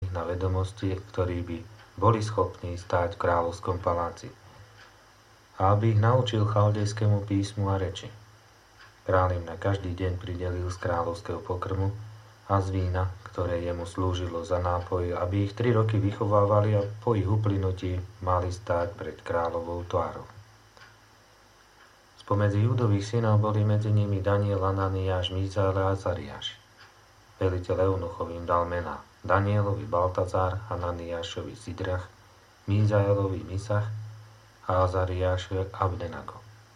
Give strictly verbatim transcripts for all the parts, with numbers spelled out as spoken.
na vedomosti, ktorí by boli schopní stáť v kráľovskom paláci. A aby ich naučil chaldejskému písmu a reči. Kráľ im na každý deň pridelil z kráľovského pokrmu a z vína, ktoré jemu slúžilo za nápoj, aby ich tri roky vychovávali a po ich uplynutí mali stáť pred kráľovou tvárou. Spomedzi Judových synov boli medzi nimi Daniel, Ananiáš, Mízael a Azariáš. Veliteľ eunuchov im dal mená Danielovi Baltazár, Ananiášovi Sidrach, Mízaelovi Misach a Azariášovi Abdenago.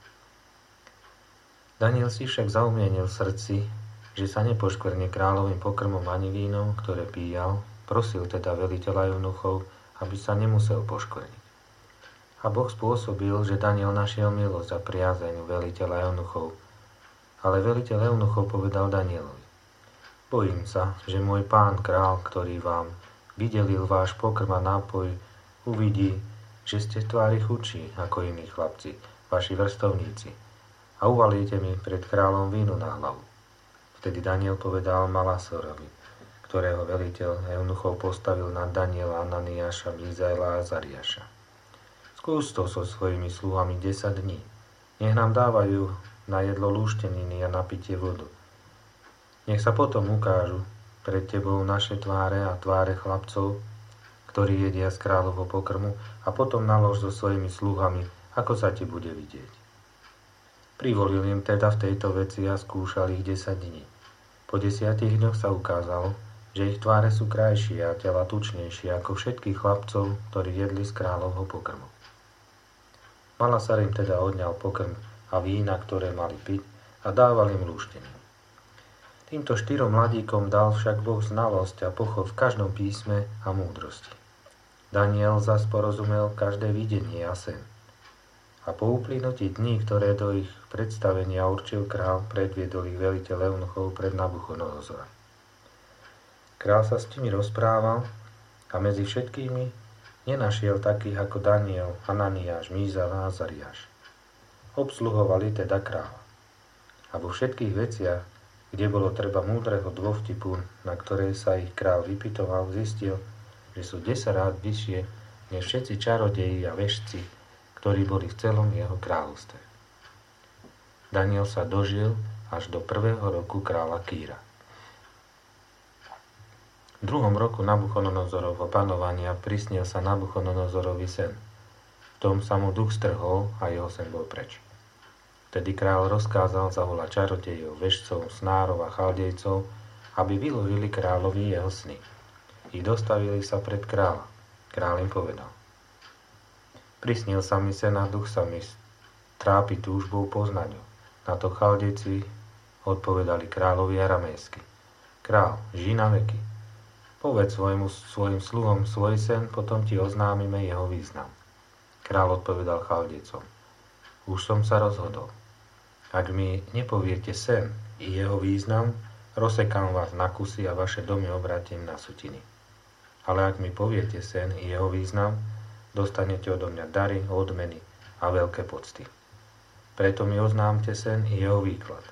Daniel si však zaumienil v srdci, že sa nepoškvrne kráľovým pokrmom ani vínom, ktoré píjal, prosil teda veliteľa eunuchov, aby sa nemusel poškvrniť. A Boh spôsobil, že Daniel našiel milosť a priazeň veliteľa eunuchov. Ale veliteľ eunuchov povedal Danielovi: Bojím sa, že môj pán král, ktorý vám vydelil váš pokrm a nápoj, uvidí, že ste v tvári chudší ako iní chlapci, vaši vrstovníci, a uvalíte mi pred kráľom vínu na hlavu. Vtedy Daniel povedal Malasorovi, ktorého veliteľ eunuchov postavil nad Daniela, Ananiáša, Mízaela a Azariáša: Skús to so svojimi sluhami desať dní. Nech nám dávajú na jedlo lúšteniny a na pitie vodu. Nech sa potom ukážu pred tebou naše tváre a tváre chlapcov, ktorí jedia z kráľovho pokrmu, a potom nalož so svojimi sluhami, ako sa ti bude vidieť. Privolil im teda v tejto veci a skúšal ich desať dní. Po desiatich dňoch sa ukázalo, že ich tváre sú krajšie a tela tučnejšie ako všetkých chlapcov, ktorí jedli z kráľovho pokrmu. Malasar im teda odňal pokrm a vína, ktoré mali piť, a dával im lúšteniny. Týmto štyrom mladíkom dal však Boh znalosť a pochop v každom písme a múdrosti. Daniel zas porozumel každé videnie a sen. A po uplynutí dní, ktoré do ich predstavenia určil král, predviedol ich veliteľ eunuchov pred Nabuchodonozora. Král sa s nimi rozprával a medzi všetkými nenašiel takých ako Daniel, Ananiáš, Mízael a Azariáš. Obsluhovali teda kráľa. A vo všetkých veciach, kde bolo treba múdreho dôvtipu, na ktorej sa ich kráľ vypytoval, zistil, že sú desaťkrát vyššie než všetci čarodeji a vešci, ktorí boli v celom jeho kráľovstve. Daniel sa dožil až do prvého roku kráľa Kýra. V druhom roku Nabuchodonózorovho panovania prisnil sa Nabuchodonózorovi sen. V tom sa mu duch strhol a jeho sen bol preč. Vtedy kráľ rozkázal zavolať čarodejov, vešcov, snárov a chaldejcov, aby vyložili kráľovi jeho sny. I dostavili sa pred kráľa. Kráľ im povedal: Prisnil sa mi sen a duch sa mi trápi túžbou poznať ho. Na to chaldejci odpovedali kráľovi aramejsky: Král, žij na veky. Povedz svojmu, svojim sluhom svoj sen, potom ti oznámime jeho význam. Kráľ odpovedal chaldejcom: Už som sa rozhodol. Ak mi nepoviete sen i jeho význam, rozsekám vás na kusy a vaše domy obrátim na sutiny. Ale ak mi poviete sen i jeho význam, dostanete odo mňa dary, odmeny a veľké pocty. Preto mi oznámte sen i jeho výklad.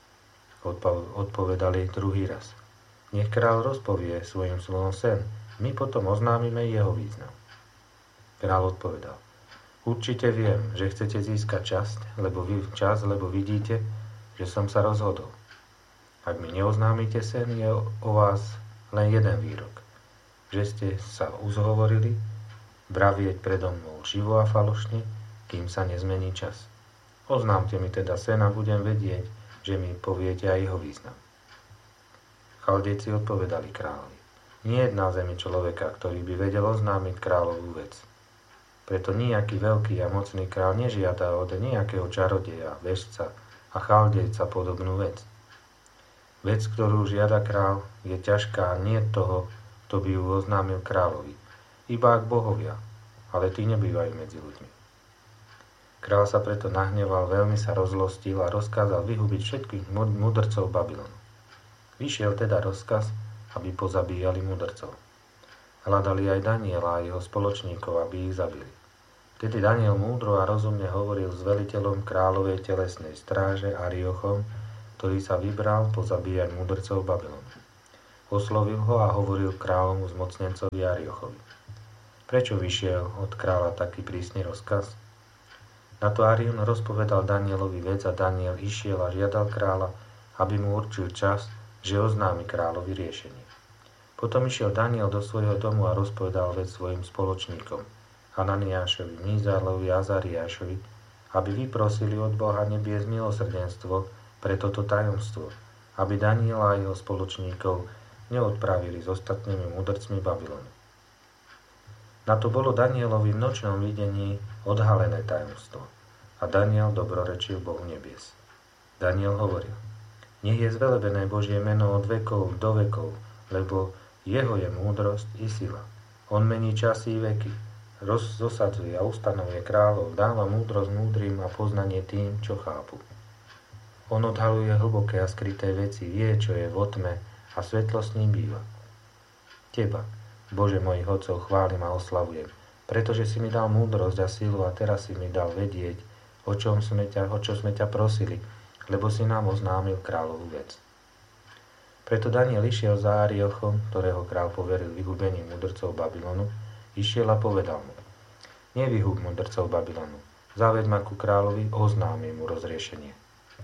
Odpovedali druhý raz: Nech kráľ rozpovie svojim slovom sen, my potom oznámime jeho význam. Kráľ odpovedal: Určite viem, že chcete získať časť, lebo vy čas, lebo vidíte, že som sa rozhodol. Ak mi neoznámite sen, je o vás len jeden výrok, že ste sa uzhovorili vravieť predo mnou živo a falošne, kým sa nezmení čas. Oznámte mi teda sen a budem vedieť, že mi poviete aj jeho význam. Chaldejci odpovedali kráľovi: Nie je na zemi človeka, ktorý by vedel oznámiť kráľovú vec. Preto nejaký veľký a mocný kráľ nežiada od nejakého čarodeja, vešca a chaldejca podobnú vec. Vec, ktorú žiada kráľ, je ťažká nie toho, kto by ju oznámil kráľovi, iba ak bohovia, ale tí nebývajú medzi ľuďmi. Kráľ sa preto nahneval, veľmi sa rozlostil a rozkázal vyhubiť všetkých mudrcov Babylonu. Vyšiel teda rozkaz, aby pozabíjali mudrcov. Hľadali aj Daniela a jeho spoločníkov, aby ich zabili. Vtedy Daniel múdro a rozumne hovoril s veliteľom kráľovej telesnej stráže Ariochom, ktorý sa vybral pozabíjať mudrcov Babylonu. Oslovil ho a hovoril kráľovmu zmocnencovi Ariochovi. Prečo vyšiel od kráľa taký prísny rozkaz? Na to Arion rozpovedal Danielovi vec a Daniel išiel a žiadal kráľa, aby mu určil čas, že oznámi kráľovi riešenie. Potom išiel Daniel do svojho domu a rozpovedal vec svojim spoločníkom, Hananiášovi, Mízálovi a Azariášovi, aby vyprosili od Boha nebies milosrdenstvo pre toto tajomstvo, aby Daniela a jeho spoločníkov neodpravili s ostatnými mudrcmi Babylonu. Na to bolo Danielovi v nočnom videní odhalené tajomstvo a Daniel dobrorečil Bohu nebies. Daniel hovoril, nech je zvelebené Božie meno od vekov do vekov, lebo jeho je múdrosť i sila. On mení časy i veky, rozosadzuje a ustanovuje kráľov, dáva múdrosť múdrym a poznanie tým, čo chápu. On odhaluje hlboké a skryté veci, vie, čo je vo tme a svetlo s ním býva. Teba, Bože mojich otcov, chválim a oslavujem, pretože si mi dal múdrosť a silu a teraz si mi dal vedieť, o čom sme ťa, o čo sme ťa prosili, lebo si nám oznámil kráľovú vec. Preto Daniel išiel za Ariochom, ktorého kráľ poveril vyhubením mudrcov Babylonu, išiel a povedal mu, nevyhub mudrcov Babylonu, zaveď ma ku kráľovi, oznámi mu rozriešenie.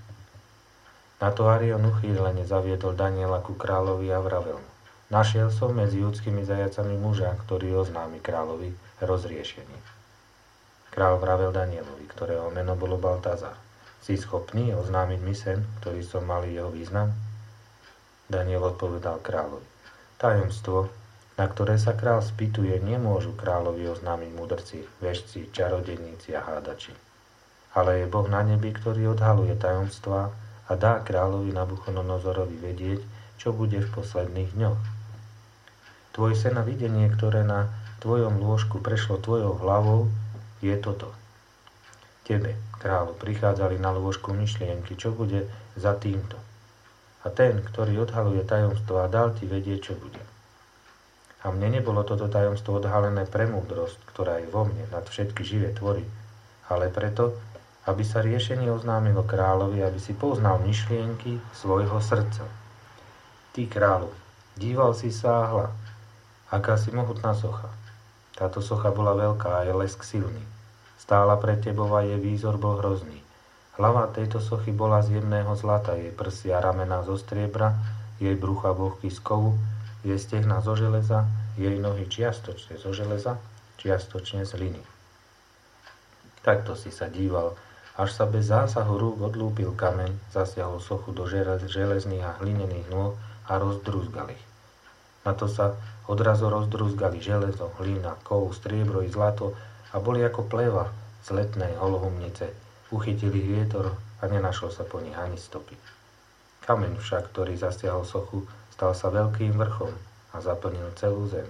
Na to Arion uchýlene zaviedol Daniela ku kráľovi a vravel mu, našiel som medzi judskými zajacami muža, ktorý oznámi kráľovi rozriešenie. Kráľ vravel Danielovi, ktorého meno bolo Baltazar, si schopný oznámiť mi sen, ktorý som mal jeho význam? Daniel odpovedal kráľovi, tajomstvo, na ktoré sa kráľ spýtuje, nemôžu kráľovi oznámiť mudrci, vešci, čarodejníci a hádači. Ale je Boh na nebi, ktorý odhaluje tajomstvá a dá kráľovi Nabuchodonozorovi vedieť, čo bude v posledných dňoch. Tvoj sen a videnie, ktoré na tvojom lôžku prešlo tvojou hlavou, je toto. Tebe, kráľu, prichádzali na lôžku myšlienky, čo bude za týmto. A ten, ktorý odhaluje tajomstvo a dal ti vedieť, čo bude. A mne nebolo toto tajomstvo odhalené pre múdrosť, ktorá je vo mne nad všetky živé tvory, ale preto, aby sa riešenie oznámilo kráľovi, aby si poznal myšlienky svojho srdca. Ty, kráľu, díval si sa a hľa, aká si mohutná socha. Táto socha bola veľká a je lesk silný. Stála pred tebou a jej výzor bol hrozný. Hlava tejto sochy bola z jemného zlata, jej prsia a ramená zo striebra, jej brucha bohky z kovu, jej stehna zo železa, jej nohy čiastočne zo železa, čiastočne z hliny. Takto si sa díval, až sa bez zásahu rúk odlúpil kameň, zasiahol sochu do železných a hlinených nôh a rozdrúzgal ich. Na to sa odrazu rozdrúzgali železo, hlina, kov, striebro i zlato a boli ako pleva z letnej holohumnice. Uchytili vietor a nenašlo sa po nich ani stopy. Kameň však, ktorý zasiahol sochu, stal sa veľkým vrchom a zaplnil celú zem.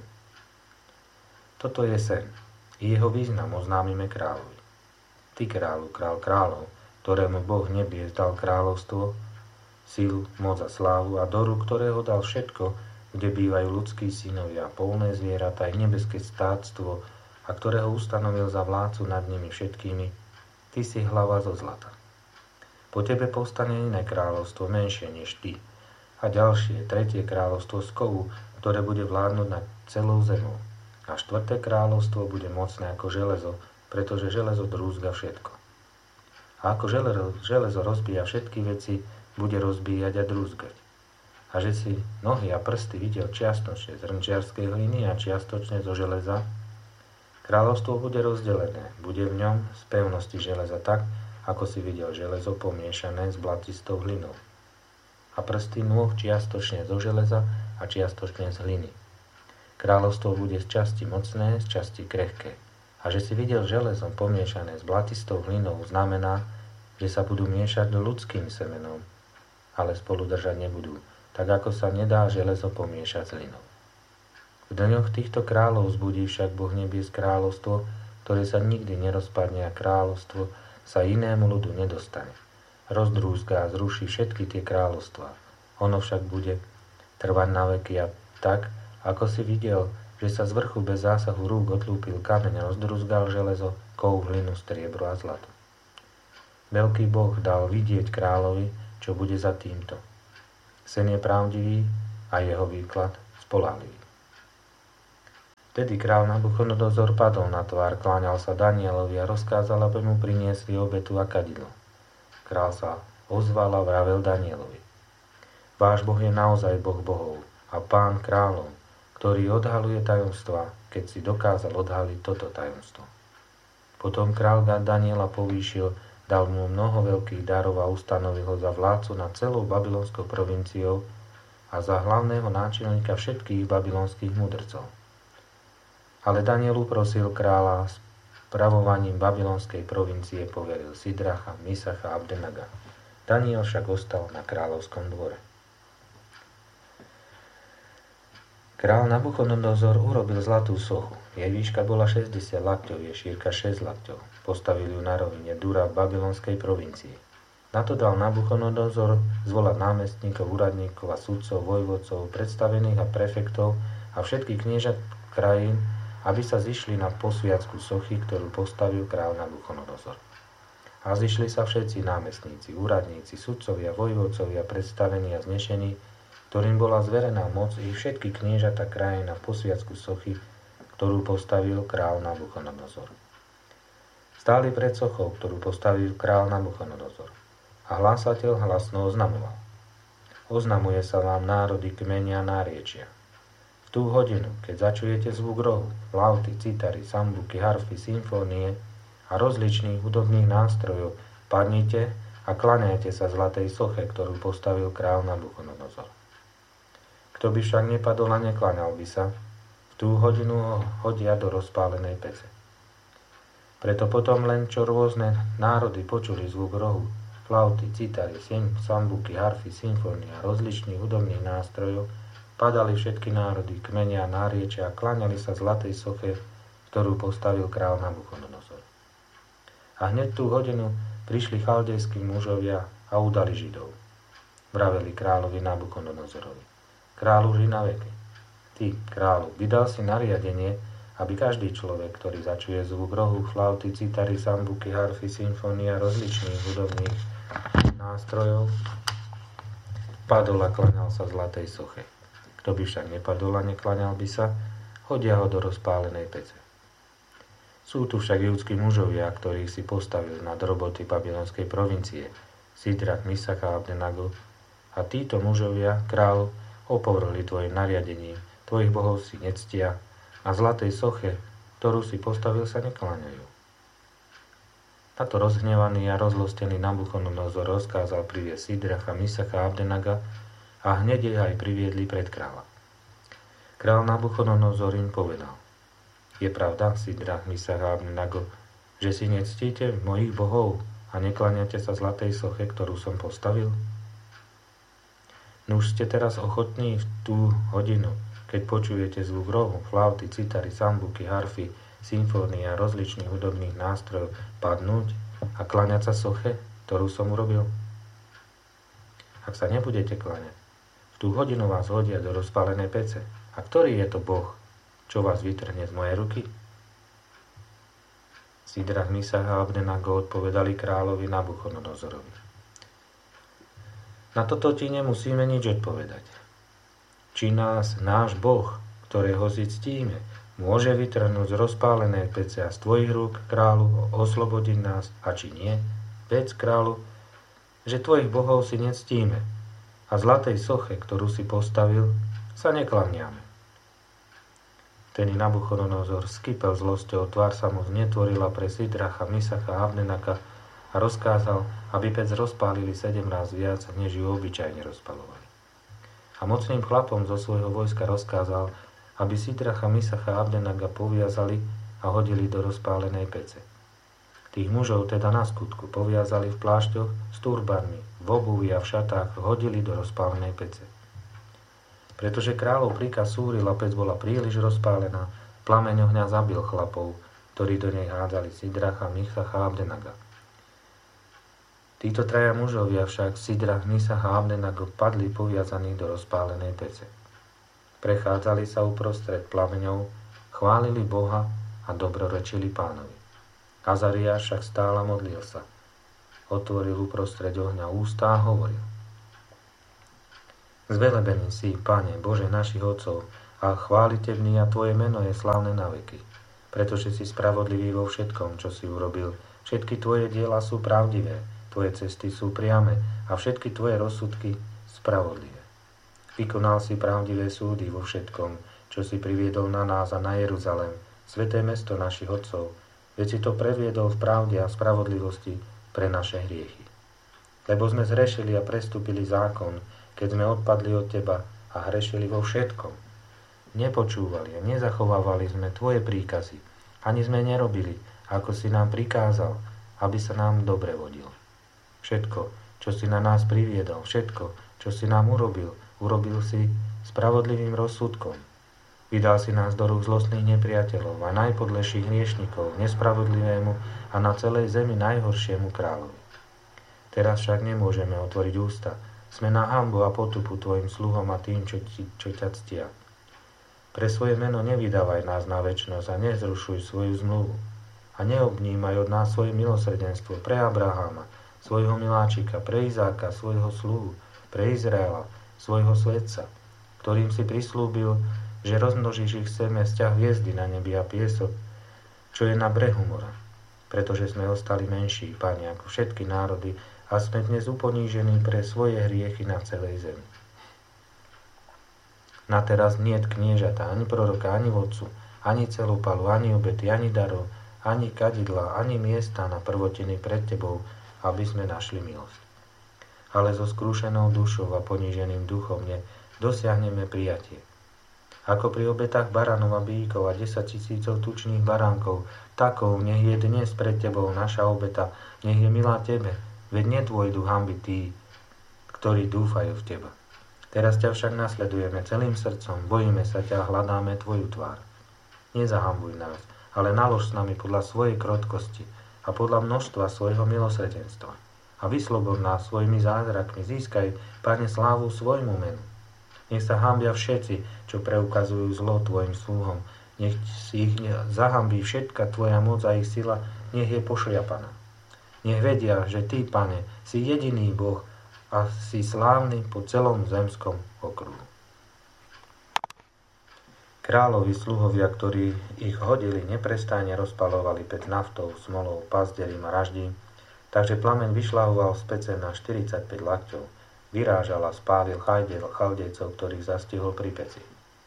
Toto je sen, i jeho význam oznámime kráľovi. Ty, kráľu, král kráľov, ktorému Boh nebies dal kráľovstvo, silu, moc a slávu a do rúk ktorého dal všetko, kde bývajú ľudskí synovia, polné zvieratá i nebeské stáctvo a ktorého ustanovil za vládcu nad nimi všetkými, ty si hlava zo zlata. Po tebe povstane iné kráľovstvo, menšie než ty, a ďalšie, tretie kráľovstvo z kovu, ktoré bude vládnuť nad celou zemou. A štvrté kráľovstvo bude mocné ako železo, pretože železo drúzga všetko. A ako železo, železo rozbíja všetky veci, bude rozbíjať a drúzgať. A že si nohy a prsty videl čiastočne z hrnčiarskej hliny a čiastočne zo železa, kráľovstvo bude rozdelené, bude v ňom z pevnosti železa tak, ako si videl železo pomiešané s blatistou hlinou. A prsty nôh čiastočne zo železa a čiastočne z hliny. Kráľovstvo bude z časti mocné, z časti krehké. A že si videl železo pomiešané s blatistou hlinou, znamená, že sa budú miešať ľudským semenom, ale spolu držať nebudú, tak ako sa nedá železo pomiešať s hlinou. V dňoch týchto kráľov zbudí však Boh nebies kráľovstvo, ktoré sa nikdy nerozpadne a kráľovstvo sa inému ľudu nedostane. Rozdrúzga a zruší všetky tie kráľovstvá. Ono však bude trvať na veky a tak, ako si videl, že sa z vrchu bez zásahu rúk odlúpil kameň a rozdrúzgal železo, kov, hlinu, striebro a zlato. Veľký Boh dal vidieť kráľovi, čo bude za týmto. Sen je pravdivý a jeho výklad spoľahlivý. Vtedy král Nabuchodonozor padol na tvár, kláňal sa Danielovi a rozkázal, aby mu priniesli obetu a kadidlo. Král sa ozval a vravel Danielovi: Váš Boh je naozaj Boh bohov a Pán kráľov, ktorý odhaluje tajomstvá, keď si dokázal odhaliť toto tajomstvo. Potom král Daniela povýšil, dal mu mnoho veľkých darov a ustanovil ho za vládcu nad celou babylonskou provinciou a za hlavného náčelníka všetkých babylonských mudrcov. Ale Daniel uprosil kráľa s pravovaním babylonskej provincie poveril Sidracha, Misacha a Abdenaga. Daniel však ostal na kráľovskom dvore. Král Nabuchodonozor urobil zlatú sochu. Jej výška bola šesťdesiat lakťov, jej šírka šesť lakťov. Postavil ju na rovine Dura v babylonskej provincii. Na to dal Nabuchodonozor zvolať námestníkov, úradníkov a sudcov, vojvodcov, predstavených a prefektov a všetkých kniežat krajín, aby sa zišli na posviacku sochy, ktorú postavil kráľ Nabuchodonozor. A zišli sa všetci námestníci, úradníci, sudcovia, vojvodcovia, predstavení a znešení, ktorým bola zverená moc i všetky kniežata krajín na posviacku sochy, ktorú postavil kráľ Nabuchodonozor. Stáli pred sochou, ktorú postavil kráľ Nabuchodonozor. A hlásateľ hlasno oznamoval: Oznamuje sa vám národy, kmenia, náriečia. V tú hodinu, keď začujete zvuk rohu, flauty, citary, sambuky, harfy, symfónie a rozličných hudobných nástrojov, padnite a klaňajte sa zlatej soche, ktorú postavil kráľ Nabuchodonozor. Kto by však nepadol a neklaňal by sa, v tú hodinu ho hodia do rozpálenej pece. Preto potom len čo rôzne národy počuli zvuk rohu, flauty, citary, sambuky, harfy, symfónie a rozličných hudobných nástrojov, padali všetky národy, kmenia, náriečia a kláňali sa zlatej soche, ktorú postavil kráľ Nabuchodonozor. A hneď tú hodinu prišli chaldejskí mužovia a udali Židov. Vraveli kráľovi Nabuchodonozorovi: Kráľu ži na veky. Ty, kráľu, vydal si nariadenie, aby každý človek, ktorý začuje zvuk rohu, flauty, citary, sambuky, harfy, symfónie a rozličných hudobných nástrojov, padol a klaňal sa zlatej soche. Kto by však nepadol a neklaňal by sa, hodia ho do rozpálenej pece. Sú tu však judskí mužovia, ktorých si postavil nad roboty babylonskej provincie, Sidrach, Misach a Abdenago, a títo mužovia, kráľ, opovrhli tvojim nariadením, tvojich bohov si nectia a zlatej soche, ktorú si postavil, sa nekláňajú. Na to rozhnevaný a rozlostený Nabuchodonozor rozkázal priviesť Sidracha, Misacha a Abdenaga a hneď ich aj priviedli pred kráľa. Král Nabuchodonozor im povedal: Je pravda, Sidrach, Misach a Abdenago, že si nectíte mojich bohov a nekláňate sa zlatej soche, ktorú som postavil? Nuž ste teraz ochotní v tú hodinu, keď počujete zvuk rohu, flauty, citary, sambuky, harfy, symfónie a rozličných hudobných nástrojov, padnúť a kláňať sa soche, ktorú som urobil? Ak sa nebudete kláňať, v tú hodinu vás hodia do rozpálenej pece. A ktorý je to Boh, čo vás vytrhne z mojej ruky? Sidrach, Misach a Abdenago odpovedali kráľovi Nabuchodonozorovi: Na toto ti nemusíme nič odpovedať. Či nás náš Boh, ktorého si ctíme, môže vytrhnúť z rozpálenej pece a z tvojich rúk, kráľu, oslobodiť nás, a či nie, vec kráľu, že tvojich bohov si nectíme a zlatej soche, ktorú si postavil, sa nekláňame. Vtedy Nabuchodonozor skypel zlosťou, tvár sa mu znetvorila pre Sidracha, Misacha a Abdenaga a rozkázal, aby pec rozpálili sedem ráz viac, než ju obyčajne rozpalovali. A mocným chlapom zo svojho vojska rozkázal, aby Sidracha, Misacha a Abdenaga poviazali a hodili do rozpálenej pece. Tých mužov teda na skutku poviazali v plášťoch s turbanmi, v obuvi a v šatách hodili do rozpálenej pece. Pretože kráľov príkaz súril a pec bola príliš rozpálená, plameň ohňa zabil chlapov, ktorí do nej hádzali Sidracha, Misacha a Abdenaga. Títo traja mužovia však, Sidrach, Misach a Abdenago, padli poviazaní do rozpálenej pece. Prechádzali sa uprostred plameňov, chválili Boha a dobrorečili Pánovi. Azariáš však stále modlil sa. Otvoril uprostred ohňa ústa a hovoril: Zvelebený si, Pane, Bože našich otcov, a chválitebný a Tvoje meno je slávne na veky, pretože si spravodlivý vo všetkom, čo si urobil. Všetky Tvoje diela sú pravdivé, Tvoje cesty sú priame a všetky Tvoje rozsudky spravodlivé. Vykonal si pravdivé súdy vo všetkom, čo si priviedol na nás a na Jeruzalém, sväté mesto našich otcov, veď si to previedol v pravde a spravodlivosti pre naše hriechy. Lebo sme zhrešili a prestúpili zákon, keď sme odpadli od Teba a hrešili vo všetkom. Nepočúvali a nezachovávali sme Tvoje príkazy, ani sme nerobili, ako si nám prikázal, aby sa nám dobre vodilo. Všetko, čo si na nás priviedol, všetko, čo si nám urobil, urobil si spravodlivým rozsudkom. Vydal si nás do rúk zlostných nepriateľov a najpodlejších hriešnikov, nespravodlivému a na celej zemi najhoršiemu kráľovi. Teraz však nemôžeme otvoriť ústa. Sme na hanbu a potupu Tvojim sluhom a tým, čo, ti, čo ťa ctia. Pre svoje meno nevydávaj nás na večnosť a nezrušuj svoju zmluvu. A neobnímaj od nás svoje milosrdenstvo pre Abraháma, svojho miláčika, pre Izáka, svojho sluhu, pre Izraela, svojho svetca, ktorým si prislúbil, že rozmnožíš ich seme sťah hviezdy na nebi a piesok, čo je na brehu mora. Pretože sme ostali menší, Pane, ako všetky národy, a sme dnes uponížení pre svoje hriechy na celej zemi. Na teraz niet kniežata, ani proroka, ani vodcu, ani celopalu, ani obety, ani darov, ani kadidla, ani miesta na prvotiny pred Tebou, aby sme našli milosť. Ale so skrúšenou dušou a poníženým duchom ne dosiahneme prijatie. Ako pri obetách baranov a bíkov a desať tisícov tučných baránkov, takou nech je dnes pred Tebou naša obeta, nech je milá Tebe, veď nedôjdu hanby tí, ktorí dúfajú v Teba. Teraz ťa však nasledujeme celým srdcom, bojíme sa ťa a hľadáme Tvoju tvár. Nezahambuj nás, ale nalož s nami podľa svojej krotkosti a podľa množstva svojho milosrdenstva. A vyslobod nás svojimi zázrakmi, získaj, Pane, slávu svojmu menu. Nech sa hambia všetci, čo preukazujú zlo Tvojim sluhom. Nech si ich zahambí všetka Tvoja moc a ich sila, nech je pošliapaná. Nech vedia, že Ty, Pane, si jediný Boh a si slávny po celom zemskom okruhu. Kráľovi sluhovia, ktorí ich hodili, neprestajne rozpalovali pred naftou, smolou, pazderím a raždím, takže plameň vyšľahoval z pece na štyridsaťpäť lakťov, vyrážal a spálil chaldejcov, ktorých zastihol pri peci.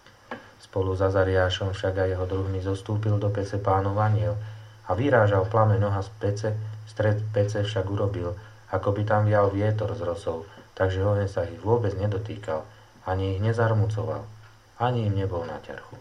Spolu s Azariášom však aj jeho druhmi zostúpil do pece Pánov anjel a vyrážal plameň oha z pece. Stred pece však urobil, ako by tam vial vietor z rosou, takže oheň sa ich vôbec nedotýkal, ani ich nezarmucoval, ani im nebol na ťarchu.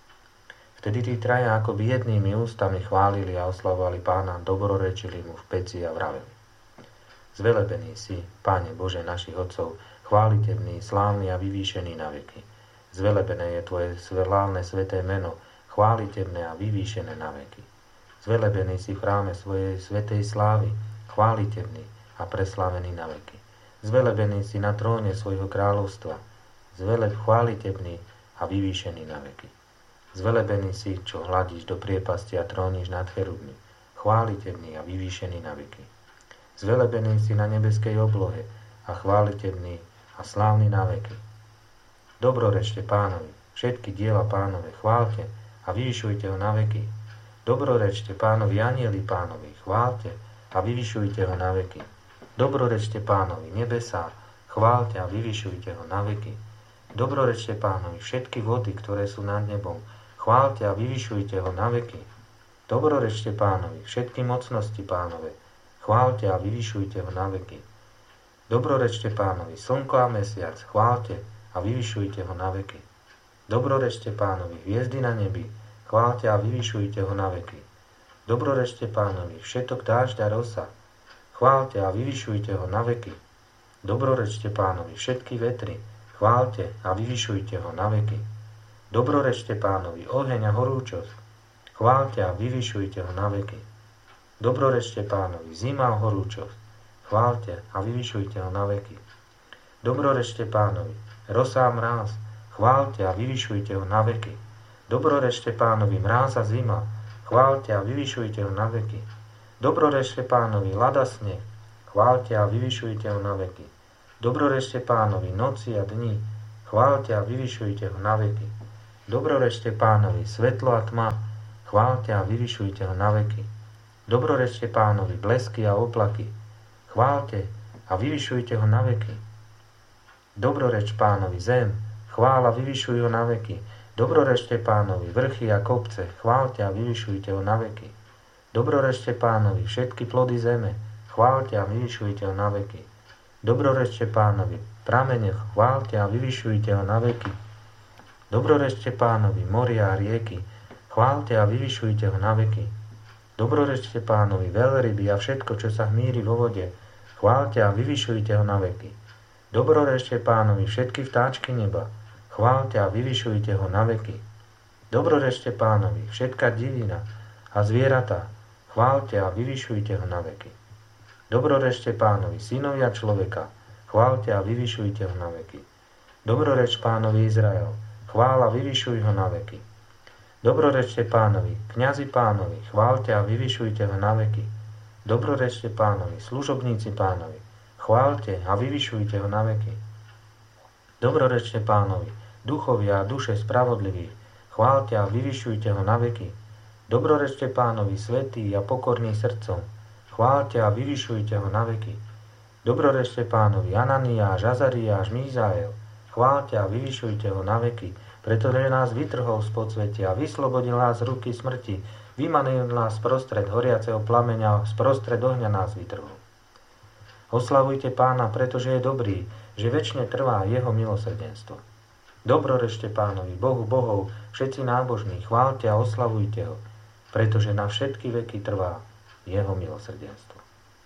Vtedy tí traja akoby jednými ústami chválili a oslavovali Pána, dobrorečili mu v peci a vraveli. Zvelebený si, Páne Bože našich otcov, chválitebný, slávny a vyvýšený na veky. Zvelebené je Tvoje slávne sveté meno, chválitebné a vyvýšené na veky. Zvelebený si v chráme svojej svätej slávy, chválitebný a preslávený na veky. Zvelebený si na tróne svojho kráľovstva, zveleb chválitebný a vyvýšený na veky. Zvelebený si, čo hľadíš do priepasti a tróniš nad cherubmi, chválitebný a vyvýšený na veky. Zvelebený si na nebeskej oblohe a chválitebný a slávny na veky. Dobrorečte Pánovi, všetky diela Pánove, chválte a vyvyšujte ho na veky. Dobrorečte Pánovi, anjeli Pánovi, chválte a vyvyšujte ho na veky. Dobrorečte Pánovi, nebesá, chválte a vyvyšujte ho na veky. Dobrorečte Pánovi, všetky vody, ktoré sú nad nebom, chválte a vyvyšujte ho na veky. Dobrorečte Pánovi, všetky mocnosti Pánove, chválte a vyvyšujte ho na veky. Dobrorečte Pánovi, slnko a mesiac, chválte a vyvyšujte ho na veky. Dobrorečte Pánovi, hviezdy na nebi, chválte a vyvyšujte ho na veky. Dobrorečte Pánovi, všetok dážď a rosa, chválte a vyvyšujte ho na veky. Dobrorečte Pánovi, všetky vetry, chválte a vyvyšujte ho na veky. Dobrorečte Pánovi, oheň a horúčosť, chválte a vyvyšujte ho na veky. Dobrorečte Pánovi, zima a horúčosť, chválte a vyvyšujte ho na veky. Dobrorečte Pánovi, rosa a mráz, chválte a vyvyšujte ho na veky. Dobrorečte Pánovi, mráz a zima, chválte a vyvyšujte ho na veky. Dobrorečte Pánovi, ľad a sneh, chválte a vyvyšujte ho na veky. Dobrorečte Pánovi, noci a dni, chváľte a vyvyšujte ho na veky. Dobrorečte Pánovi, svetlo a tma, chváľte a vyvyšujte ho na veky. Dobrorečte Pánovi, blesky a oblaky, chváľte a vyvyšujte ho na veky. Dobroreč Pánovi, zem, chváľa, vyvyšuj ho na veky. Dobrorečte Pánovi, vrchy a kopce, chváľte a vyvyšujte ho na veky. Dobrorečte Pánovi, všetky plody zeme, chváľte a vyvyšujte ho na veky. Dobrorečte Pánovi, pramene, chváľte a vyvyšujte ho na veky. Dobrorečte Pánovi, moria a rieky, chváľte a vyvyšujte ho na veky. Dobrorečte Pánovi, veľryby a všetko, čo sa hmíri vo vode, chváľte a vyvyšujte ho na veky. Dobrorečte Pánovi, všetky vtáčky neba, chváľte a vyvyšujte ho na veky. Dobrorečte Pánovi, všetká divina a zvieratá, chváľte a vyvyšujte ho na veky. Dobrorečte Pánovi, synovia človeka, chváľte a vyvyšujte ho na veky. Dobroreč Pánovi Izrael, chváľa, vyvyšuj ho na veky. Dobrorečte Pánovi, kňazi Pánovi, chváľte a vyvyšujte ho na veky. Dobrorečte Pánovi, služobníci Pánovi, chváľte a vyvyšujte ho na veky. Dobrorečte Pánovi, duchovia a duše spravodlivých, chváľte a vyvyšujte ho na veky. Dobrorečte Pánovi, svätí a pokorní srdcom, chváľte a vyvyšujte ho na veky. Dobrorečte Pánovi, Ananiáš, Azariáš, Mízael, chváľte a vyvyšujte ho na veky, pretože nás vytrhol z podsvetia, vyslobodil nás z ruky smrti, vymanil nás sprostred horiaceho plameňa, sprostred ohňa nás vytrhol. Oslavujte Pána, pretože je dobrý, že večne trvá jeho milosrdenstvo. Dobrorečte Pánovi, Bohu bohov, všetci nábožní, chváľte a oslavujte ho, pretože na všetky veky trvá jeho milosrdenstvo.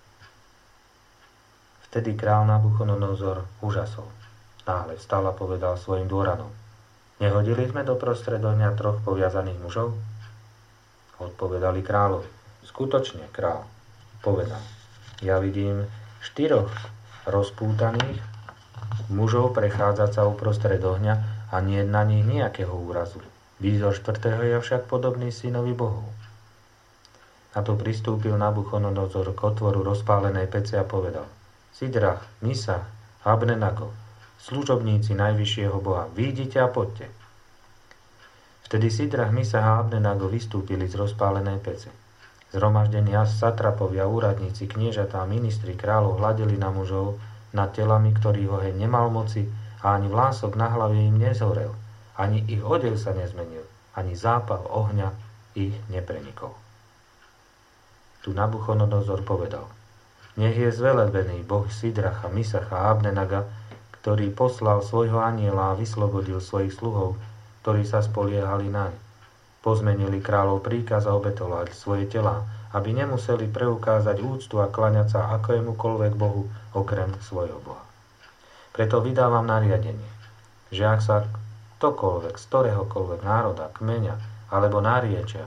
Vtedy král Nabuchodonozor úžasol. Náhle vstal a povedal svojim dôranom: Nehodili sme do prostred ohňa troch poviazaných mužov? Odpovedali kráľovi: Skutočne, král. Povedal: Ja vidím štyroch rozpútaných mužov prechádzať sa uprostred ohňa a nie na nich nejakého úrazu. Výzor štvrtého je však podobný synovi bohov. Na to pristúpil Nabuchodonozor k otvoru rozpálenej pece a povedal: Sidrach, Misach, Abdenago, služobníci najvyššieho Boha, výjdite a poďte. Vtedy Sidrach, Misach a Abdenago vystúpili z rozpálenej pece. Zhromaždení satrapovia, úradníci, kniežatá, ministri kráľov hľadeli na mužov nad telami, ktorých oheň nemal moci a ani vlások na hlave im nezhorel, ani ich odev sa nezmenil, ani zápal ohňa ich neprenikol. Tu Nabuchodonozor povedal: Nech je zvelebený Boh Sidracha, Misacha a Abdenaga, ktorý poslal svojho anjela a vyslobodil svojich sluhov, ktorí sa spoliehali naň. Pozmenili kráľov príkaz a obetovali svoje telá, aby nemuseli preukázať úctu a klaňať sa akémukoľvek bohu okrem svojho Boha. Preto vydávam nariadenie, že ak sa ktokoľvek z ktoréhokoľvek národa, kmeňa alebo náriečia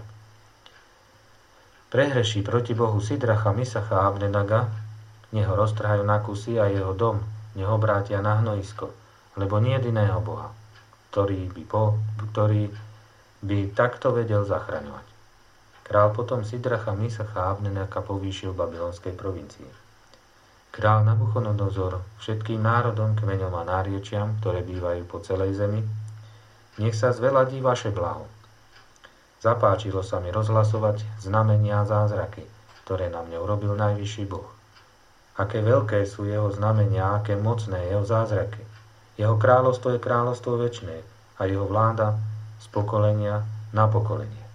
prehreší proti Bohu Sidracha, Misacha a Abdenaga, nech ho roztrhajú na kusy a jeho dom nech obrátia na hnojisko, lebo nie jediného Boha, ktorý by, po, ktorý by takto vedel zachraňovať. Král potom Sidracha, Misacha a Abdenaga povýšil v babylonskej provincii. Král Nabuchodonozor všetkým národom, kmeňom a náriečiam, ktoré bývajú po celej zemi, nech sa zveladí vaše blaho. Zapáčilo sa mi rozhlasovať znamenia a zázraky, ktoré na mne urobil najvyšší Boh. Aké veľké sú jeho znamenia, aké mocné jeho zázraky. Jeho kráľovstvo je kráľovstvo večné a jeho vláda z pokolenia na pokolenie.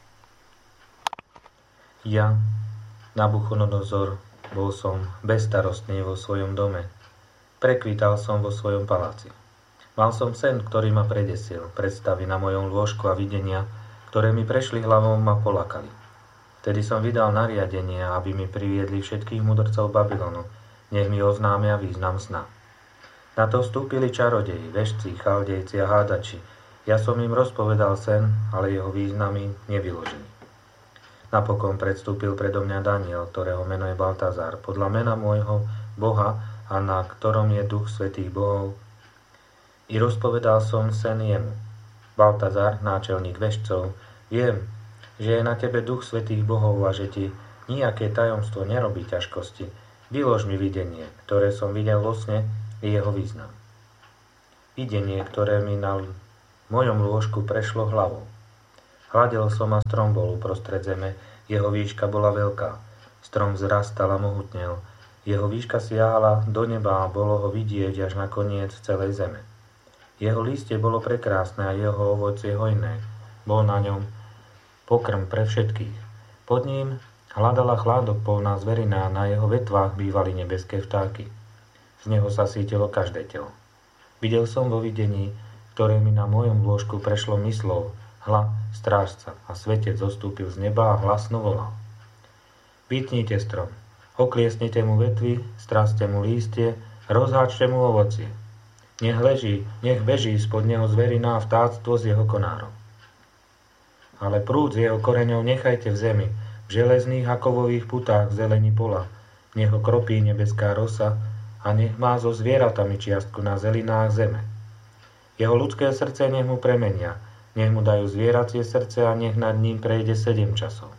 Ja, Nabuchodonozor, bol som bezstarostný vo svojom dome. Prekvital som vo svojom paláci. Mal som sen, ktorý ma predesil, predstavy na mojom lôžku a videnia, ktoré mi prešli hlavou, ma polakali. Vtedy som vydal nariadenie, aby mi priviedli všetkých mudrcov Babylonu, nech mi oznámia význam sna. Na to vstúpili čarodeji, vešci, chaldejci a hádači. Ja som im rozpovedal sen, ale jeho významy nevyložili. Napokon predstúpil predo mňa Daniel, ktorého meno je Baltazar, podľa mena môjho Boha a na ktorom je duch svätých bohov. I rozpovedal som sen jemu. Baltazar, náčelník vešcov, viem, že je na tebe duch svätých bohov a že ti nijaké tajomstvo nerobí ťažkosti. Vylož mi videnie, ktoré som videl vo sne, i jeho význam. Videnie, ktoré mi na mojom lôžku prešlo hlavou. Hľadel som a strom bol uprostred zeme, jeho výška bola veľká. Strom vzrastal a mohutnel. Jeho výška siahala do neba a bolo ho vidieť až na koniec celej zeme. Jeho lístie bolo prekrásne a jeho ovocie hojné. Bol na ňom pokrm pre všetkých. Pod ním hľadala chládok polná zverina a na jeho vetvách bývali nebeské vtáky. Z neho sa sítilo každé telo. Videl som vo videní, ktoré mi na mojom lôžku prešlo myslou, hla, strážca a svetec zostúpil z neba a hlasno volal. Vytnite strom, okliesnite mu vetvy, straste mu lístie, rozháčte mu ovocie. Nech leží, nech beží spod neho zverina a vtáctvo z jeho konárov. Ale prúd z jeho koreňov nechajte v zemi, v železných a kovových putách zelení pola. Nech ho kropí nebeská rosa a nech má so zvieratami čiastku na zelinách zeme. Jeho ľudské srdce nech mu premenia, nech mu dajú zvieracie srdce a nech nad ním prejde sedem časov.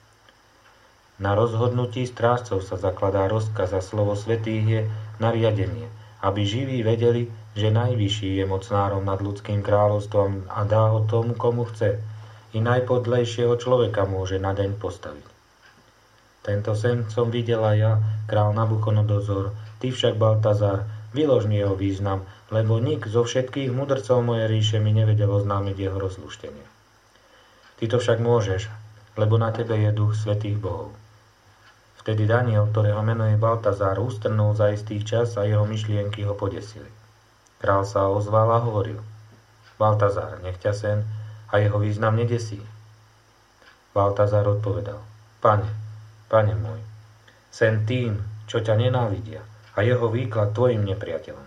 Na rozhodnutí strážcov sa zakladá rozkaz a slovo svätých je nariadenie, aby živí vedeli, že najvyšší je mocnárom nad ľudským kráľovstvom a dá ho tomu, komu chce. I najpodlejšieho človeka môže na deň postaviť. Tento sen som videla ja, král Nabuchodonozor, ty však, Baltazar, vylož mi jeho význam, lebo nik zo všetkých mudrcov mojej ríše mi nevedel oznámiť jeho rozluštenie. Ty to však môžeš, lebo na tebe je duch svätých bohov. Vtedy Daniel, ktorého meno je Baltazar, ustrnul za istých čas a jeho myšlienky ho podesili. Král sa ozval a hovoril: Baltazar, nech ťa sen a jeho význam nedesí. Baltazar odpovedal: Pane, pane môj, sen tým, čo ťa nenávidia, a jeho výklad tvojim nepriateľom.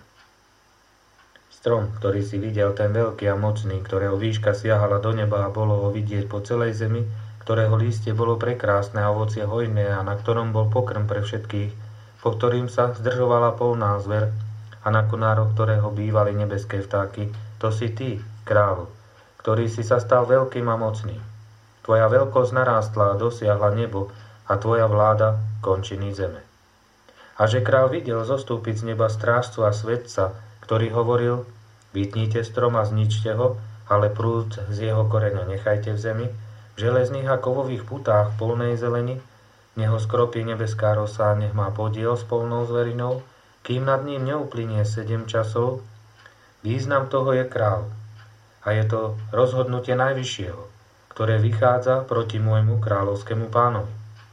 Strom, ktorý si videl, ten veľký a mocný, ktorého výška siahala do neba a bolo ho vidieť po celej zemi, ktorého lístie bolo prekrásne a ovocie hojné a na ktorom bol pokrm pre všetkých, po ktorým sa zdržovala polná zver a na konároch ktorého bývali nebeské vtáky, to si ty, kráľu, ktorý si sa stal veľkým a mocným. Tvoja veľkosť narástla a dosiahla nebo a tvoja vláda končiny zeme. A že král videl zostúpiť z neba strážcu a svetca, ktorý hovoril: Vytnite strom a zničte ho, ale prúd z jeho koreňa nechajte v zemi, v železných a kovových putách polnej zeleni, nech ho skropí nebeská rosa, nech má podiel s polnou zverinou, kým nad ním neuplynie sedem časov. Význam toho je kráľ. A je to rozhodnutie najvyššieho, ktoré vychádza proti môjmu kráľovskému pánovi.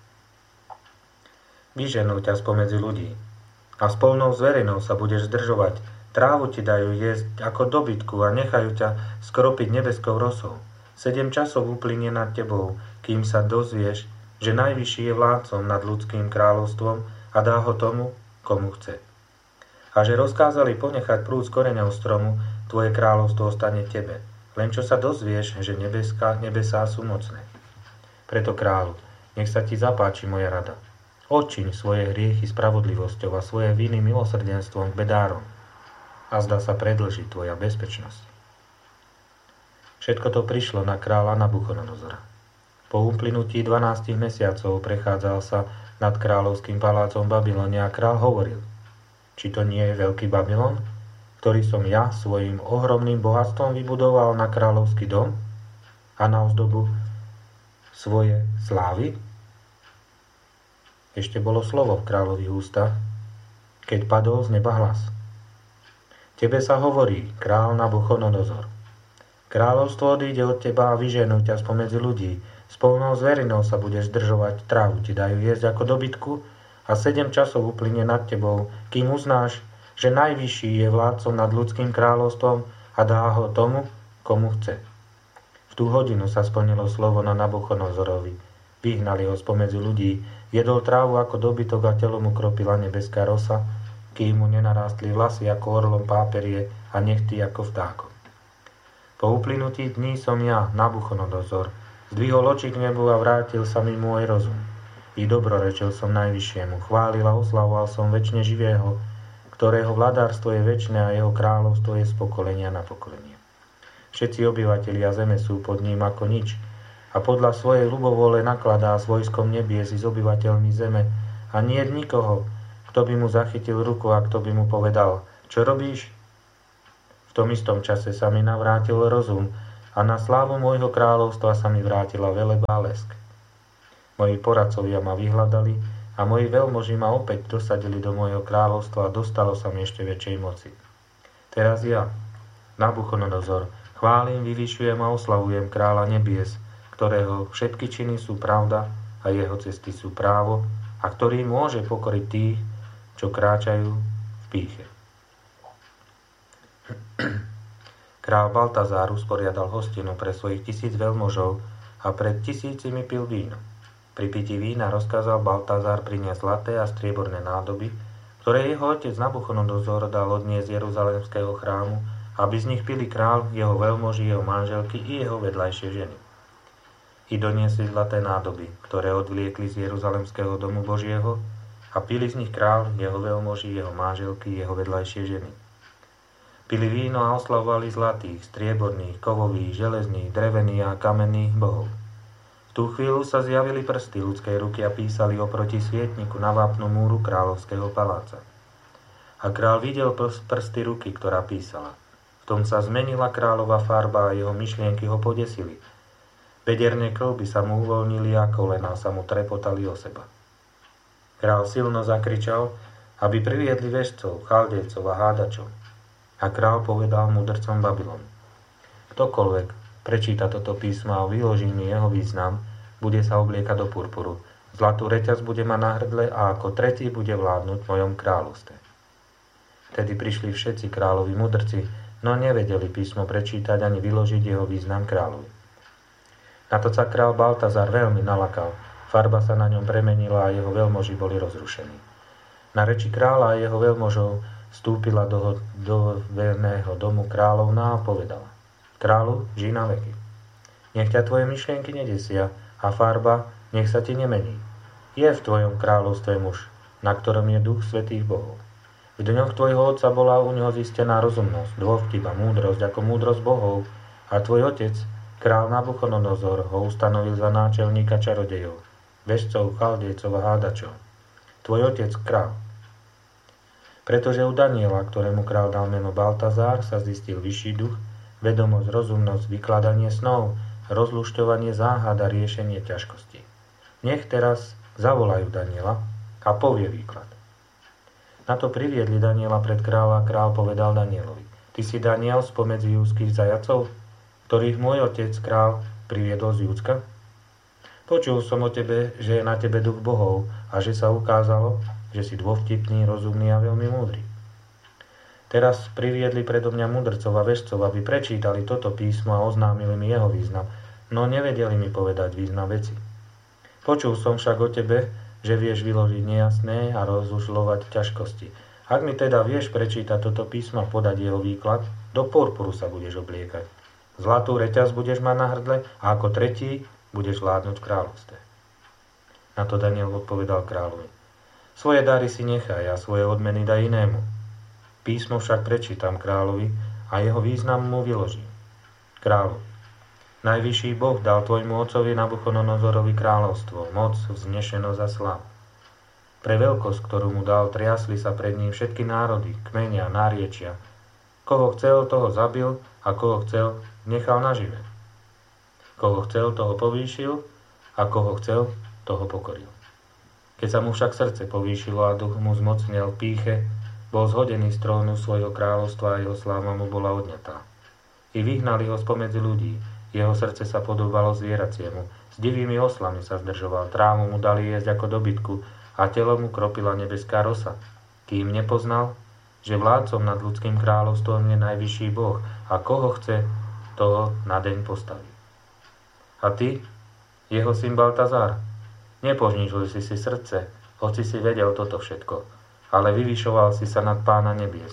Vyženú ťa spomedzi ľudí a s polnou zverinou sa budeš zdržovať. Trávu ti dajú jesť ako dobytku a nechajú ťa skropiť nebeskou rosou. Sedem časov uplynie nad tebou, kým sa dozvieš, že najvyšší je vládcom nad ľudským kráľovstvom a dá ho tomu, komu chce. A že rozkázali ponechať prúd z koreňov stromu, tvoje kráľovstvo ostane tebe, len čo sa dozvieš, že nebeská, nebesá sú mocné. Preto, kráľu, nech sa ti zapáči moja rada. Odčiň svoje hriechy spravodlivosťou a svoje viny milosrdenstvom k bedárom. A zdá sa predĺži tvoja bezpečnosť. Všetko to prišlo na kráľa Nabuchodonozora. Po uplynutí dvanástich mesiacov prechádzal sa nad kráľovským palácom Babylonia a kráľ hovoril: Či to nie je veľký Babylon, ktorý som ja svojim ohromným bohatstvom vybudoval na kráľovský dom a na ozdobu svoje slávy? Ešte bolo slovo v kráľových ústach, keď padol z neba hlas: Tebe sa hovorí, král Nabuchodonozor. Kráľovstvo odíde od teba a vyženú ťa spomedzi ľudí. S polnou zverinou sa budeš zdržovať, trávu ti dajú jesť ako dobytku a sedem časov uplynie nad tebou, kým uznáš, že najvyšší je vládcom nad ľudským kráľovstvom a dá ho tomu, komu chce. V tú hodinu sa splnilo slovo na Nabuchodonozorovi. Vyhnali ho spomedzi ľudí, jedol trávu ako dobytok a telo mu kropila nebeská rosa, kým mu nenarástli vlasy ako orlom páperie a nechty ako vtákom. Po uplynutí dní som ja, Nabuchodonozor, zdvihol oči k nebu a vrátil sa mi môj rozum. I dobrorečil som najvyššiemu, chválil a oslavoval som večne živého, ktorého vladárstvo je večné a jeho kráľovstvo je z pokolenia na pokolenie. Všetci obyvatelia zeme sú pod ním ako nič a podľa svojej ľubovole nakladá s vojskom nebies i s obyvateľmi zeme a nie je nikoho, kto by mu zachytil ruku a kto by mu povedal: Čo robíš? V tom istom čase sa mi navrátil rozum a na slávu môjho kráľovstva sa mi vrátila veleba a lesk. Moji poradcovia ma vyhľadali a moji veľmoži ma opäť dosadili do môjho kráľovstva a dostalo sa mi ešte väčšej moci. Teraz ja, Nabuchodonozor, chválim, vyvyšujem a oslavujem kráľa nebies, ktorého všetky činy sú pravda a jeho cesty sú právo a ktorý môže pokoriť tých, čo kráčajú v pýche. Král Baltazár usporiadal hostinu pre svojich tisíc veľmožov a pred tisícimi pil víno. Pri pití vína rozkázal Baltazár priniesť zlaté a strieborné nádoby, ktoré jeho otec Nabuchodonozor dal odniesť z Jeruzalemského chrámu, aby z nich pili král, jeho veľmoži, jeho manželky i jeho vedľajšie ženy. I doniesli zlaté nádoby, ktoré odvliekli z Jeruzalemského domu Božieho a pili z nich král, jeho veľmoži, jeho manželky, jeho vedľajšie ženy. Pili víno a oslavovali zlatých, strieborných, kovových, železných, drevených a kamenných bohov. V tú chvíľu sa zjavili prsty ľudskej ruky a písali oproti svietniku na vápnu múru kráľovského paláca. A kráľ videl prsty ruky, ktorá písala. V tom sa zmenila kráľova farba a jeho myšlienky ho podesili. Bederné kĺby sa mu uvoľnili a kolená sa mu trepotali o seba. Kráľ silno zakričal, aby priviedli veštcov, chaldejcov a hádačov. A kráľ povedal mudrcom Babylon: ktokoľvek prečíta toto písmo a vyloží mi jeho význam, bude sa obliekať do purpuru. Zlatú reťaz bude mať na hrdle a ako tretí bude vládnuť v mojom kráľovstve. Vtedy prišli všetci kráľovi mudrci, no nevedeli písmo prečítať ani vyložiť jeho význam kráľovi. Na to sa král Baltazar veľmi nalakal, farba sa na ňom premenila a jeho veľmoži boli rozrušení. Na reči kráľa a jeho veľmožov vstúpila do, do verného domu kráľovná a povedala: kráľu, žij na veky. Nech ťa tvoje myšlienky nedesia a farba nech sa ti nemení. Je v tvojom kráľovstve muž, na ktorom je duch svätých bohov. V dňoch tvojho otca bola u neho zistená rozumnosť, dôvtip a múdrosť ako múdrosť bohov a tvoj otec, král Nabuchodonozor, ho ustanovil za náčelníka čarodejov, veštcov, chaldejcov a hádačov. Tvoj otec, král. Pretože u Daniela, ktorému král dal meno Baltazár, sa zistil vyšší duch, vedomosť, rozumnosť, vykladanie snov, rozlušťovanie záhad a riešenie ťažkostí. Nech teraz zavolajú Daniela a povie výklad. Na to priviedli Daniela pred kráľa a král povedal Danielovi: ty si Daniel spomedzi júdskych zajacov, ktorých môj otec král priviedol z Júdska? Počul som o tebe, že je na tebe duch bohov a že sa ukázalo, že si dôvtipný, rozumný a veľmi múdry. Teraz priviedli predo mňa mudrcov a veštcov, aby prečítali toto písmo a oznámili mi jeho význam, no nevedeli mi povedať význam veci. Počul som však o tebe, že vieš vyložiť nejasné a rozlušľovať ťažkosti. Ak mi teda vieš prečítať toto písmo a podať jeho výklad, do purpuru sa budeš obliekať. Zlatú reťaz budeš mať na hrdle a ako tretí budeš vládnuť v kráľovstve. Na to Daniel odpovedal kráľovi: svoje dary si nechaj a svoje odmeny daj inému. Písmo však prečítam kráľovi a jeho význam mu vyložím. Kráľu, najvyšší Boh dal tvojmu otcovi Nabuchodonozorovi kráľovstvo, moc, vznešenosť a slavu. Pre veľkosť, ktorú mu dal, triasli sa pred ním všetky národy, kmenia, náriečia. Koho chcel, toho zabil a koho chcel, nechal nažive. Koho chcel, toho povýšil a koho chcel, toho pokoril. Keď sa mu však srdce povýšilo a duch mu zmocnil pýche, bol zhodený z trónu svojho kráľovstva a jeho sláva mu bola odňatá. I vyhnali ho spomedzi ľudí, jeho srdce sa podobalo zvieraciemu, s divými oslami sa zdržoval, trávu mu dali jesť ako dobytku a telo mu kropila nebeská rosa, kým nepoznal, že vládcom nad ľudským kráľovstvom je najvyšší Boh a koho chce, toho na deň postaví. A ty, jeho syn Baltazár, nepožnižuj si si srdce, hoci si vedel toto všetko, ale vyvyšoval si sa nad Pána nebies.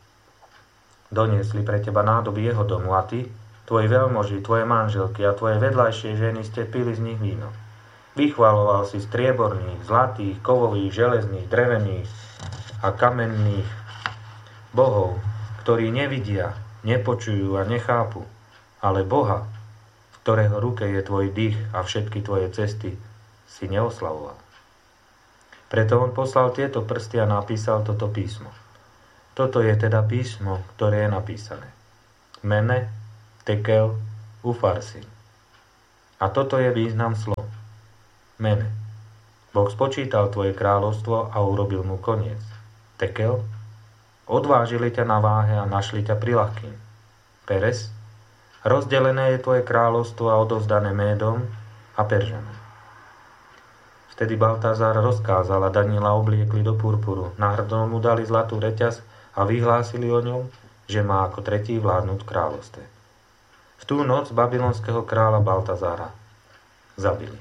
Doniesli pre teba nádoby jeho domu a ty, tvoji veľmoži, tvoje manželky a tvoje vedľajšie ženy ste pili z nich víno. Vychvaloval si strieborných, zlatých, kovových, železných, drevených a kamenných bohov, ktorí nevidia, nepočujú a nechápu, ale Boha, v ktorého ruke je tvoj dých a všetky tvoje cesty, si neoslavoval. Preto on poslal tieto prsty a napísal toto písmo. Toto je teda písmo, ktoré je napísané. Mene, tekel, ufarsin. A toto je význam slov. Mene. Boh spočítal tvoje kráľovstvo a urobil mu koniec. Tekel. Odvážili ťa na váhe a našli ťa priľahkým. Peres. Rozdelené je tvoje kráľovstvo a odovzdané Médom a Peržanom. Vtedy Baltazar rozkázal a Daniela obliekli do purpuru. Na hrdlo mu dali zlatú reťaz a vyhlásili o ňom, že má ako tretí vládnuť v kráľovstve. V tú noc babylonského kráľa Baltazára zabili.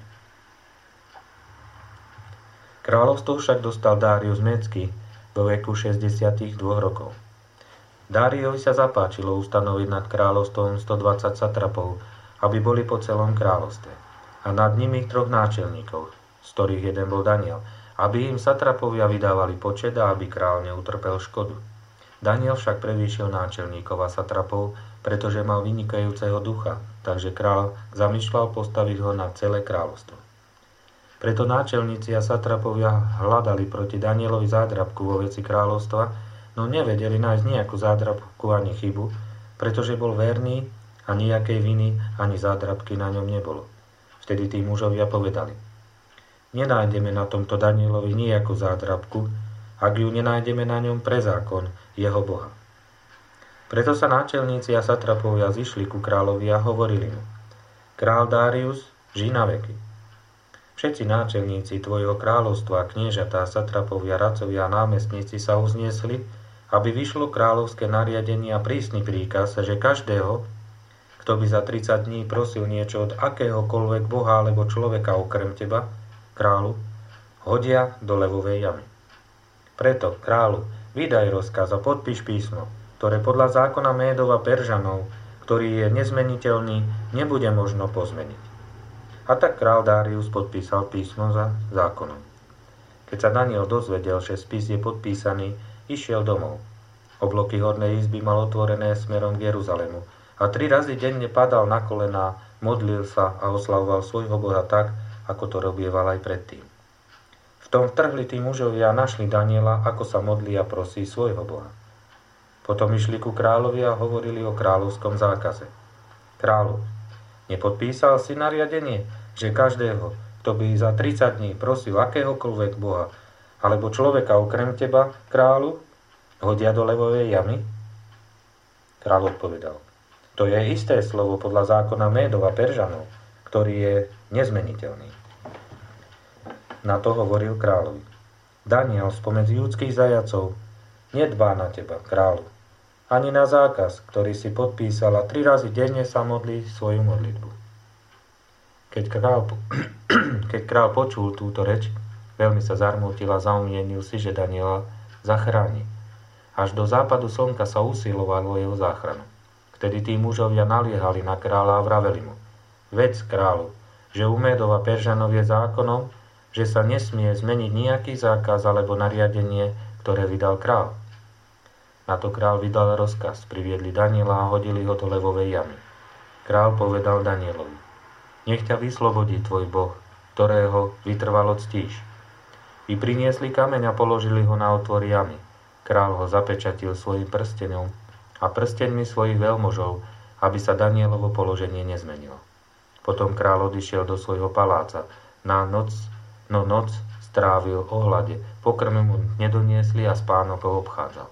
Kráľovstvo však dostal Dárius Médsky vo veku šesťdesiatdva rokov. Dáriovi sa zapáčilo ustanoviť nad kráľovstvom stodvadsať satrapov, aby boli po celom kráľovstve, a nad nimi troch náčelníkov, z ktorých jeden bol Daniel, aby im satrapovia vydávali počet a aby kráľ neutrpel škodu. Daniel však prevýšil náčelníkov a satrapov, pretože mal vynikajúceho ducha, takže kráľ zamýšľal postaviť ho na celé kráľovstvo. Preto náčelníci a satrapovia hľadali proti Danielovi zádrabku vo veci kráľovstva, no nevedeli nájsť nejakú zádrabku ani chybu, pretože bol verný a nejakej viny ani zádrabky na ňom nebolo. Vtedy tí mužovia povedali: nenájdeme na tomto Danielovi nejakú zádrabku, ak ju nenájdeme na ňom pre zákon jeho Boha. Preto sa náčelníci a satrapovia zišli ku kráľovi a hovorili mu: Král Dárius, žij na veky. Všetci náčelníci tvojho kráľovstva, kniežatá, satrapovia, radcovia a námestníci sa uzniesli, aby vyšlo kráľovské nariadenie a prísny príkaz, že každého, kto by za tridsať dní prosil niečo od akéhokoľvek boha alebo človeka okrem teba, kráľu, hodia do levovej jamy. Preto, kráľu, vydaj rozkaz a podpíš písmo, ktoré podľa zákona Médov a Peržanov, ktorý je nezmeniteľný, nebude možno pozmeniť. A tak král Dárius podpísal písmo za zákonom. Keď sa Daniel dozvedel, že spis je podpísaný, išiel domov. Obloky hornej izby mal otvorené smerom k Jeruzalému a tri razy denne padal na kolená, modlil sa a oslavoval svojho Boha tak, ako to robieval aj predtým. V tom vtrhli tí mužovia a našli Daniela, ako sa modlí a prosí svojho Boha. Potom išli ku kráľovi a hovorili o kráľovskom zákaze. Kráľu, nepodpísal si nariadenie, že každého, kto by za tridsať dní prosil akéhokoľvek boha alebo človeka okrem teba, kráľu, hodia do levovej jamy? Kráľ odpovedal: to je isté slovo podľa zákona Médov a Peržanov, ktorý je nezmeniteľný. Na to hovoril kráľovi: Daniel spomedzi judských zajacov nedbá na teba, kráľu, ani na zákaz, ktorý si podpísal a tri razy denne sa modlí svoju modlitbu. Keď král, keď král počul túto reč, veľmi sa zarmútil a zaumienil si, že Daniela zachráni. Až do západu slnka sa usilovalo jeho záchranu. Vtedy tí mužovia naliehali na kráľa a vraveli mu: vedz, kráľu, že u Médov a Peržanov je zákonom, že sa nesmie zmeniť nejaký zákaz alebo nariadenie, ktoré vydal král. Na to král vydal rozkaz, priviedli Daniela a hodili ho do levovej jamy. Král povedal Danielovi: nech ťa vyslobodí tvoj Boh, ktorého vytrvalo ctíš. I priniesli kameň a položili ho na otvor jamy. Král ho zapečatil svojim prstenom a prsteňmi svojich veľmožov, aby sa Danielovo položenie nezmenilo. Potom král odišiel do svojho paláca. Na noc, no noc strávil ohľade, pokrm mu nedoniesli a spánok ho obchádzal.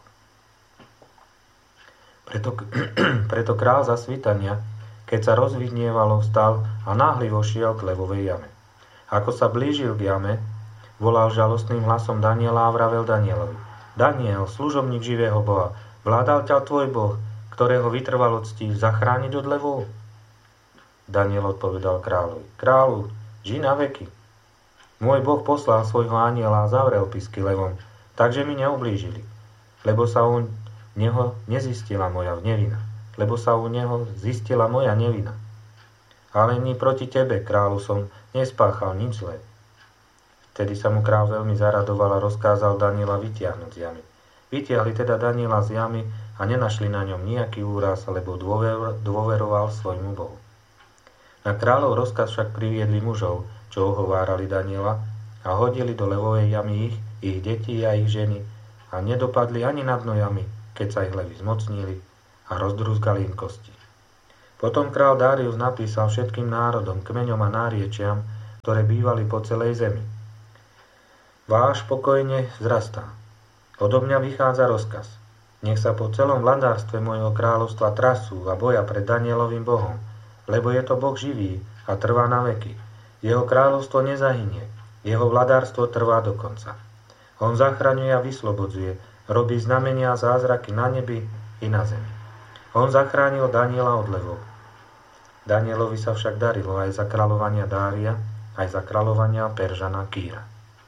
Preto, preto král za svitania, keď sa rozvidnievalo, vstal a náhlivo šiel k levovej jame. Ako sa blížil k jame, volal žalostným hlasom Daniela a vravel Danielovi: Daniel, služobník živého Boha, vládal ťa tvoj Boh, ktorého vytrvalo ctíš, zachrániť od levov? Daniel odpovedal kráľovi: Kráľu, žij na veky. Môj Boh poslal svojho anjela a zavrel pisky levom, takže mi neublížili, lebo sa u neho nezistila moja nevina. lebo sa u neho zistila moja nevina. Ale ni proti tebe, kráľu, som nespáchal nič zlé. Vtedy sa mu kráľ veľmi zaradoval a rozkázal Daniela vytiahnuť z jamy. Vytiahli teda Daniela z jamy a nenašli na ňom nejaký úraz, lebo dôver, dôveroval svojmu Bohu. Na kráľov rozkaz však priviedli mužov, čo ohovárali Daniela, a hodili do levovej jamy ich, ich deti a ich ženy, a nedopadli ani na dno jamy, keď sa ich levy zmocnili, a rozdrúzgali im kosti. Potom král Dárius napísal všetkým národom, kmeňom a náriečiam, ktoré bývali po celej zemi. Váš pokojne vzrastá. Odo mňa vychádza rozkaz. Nech sa po celom vladárstve mojho kráľovstva trasú a boja pred Danielovým Bohom, lebo je to Boh živý a trvá na veky. Jeho kráľovstvo nezahynie, jeho vladárstvo trvá do konca. On zachraňuje a vyslobodzuje, robí znamenia a zázraky na nebi i na zemi. On zachránil Daniela od levov. Danielovi sa však darilo aj za kráľovania Dária, aj za kráľovania Peržana Kýra.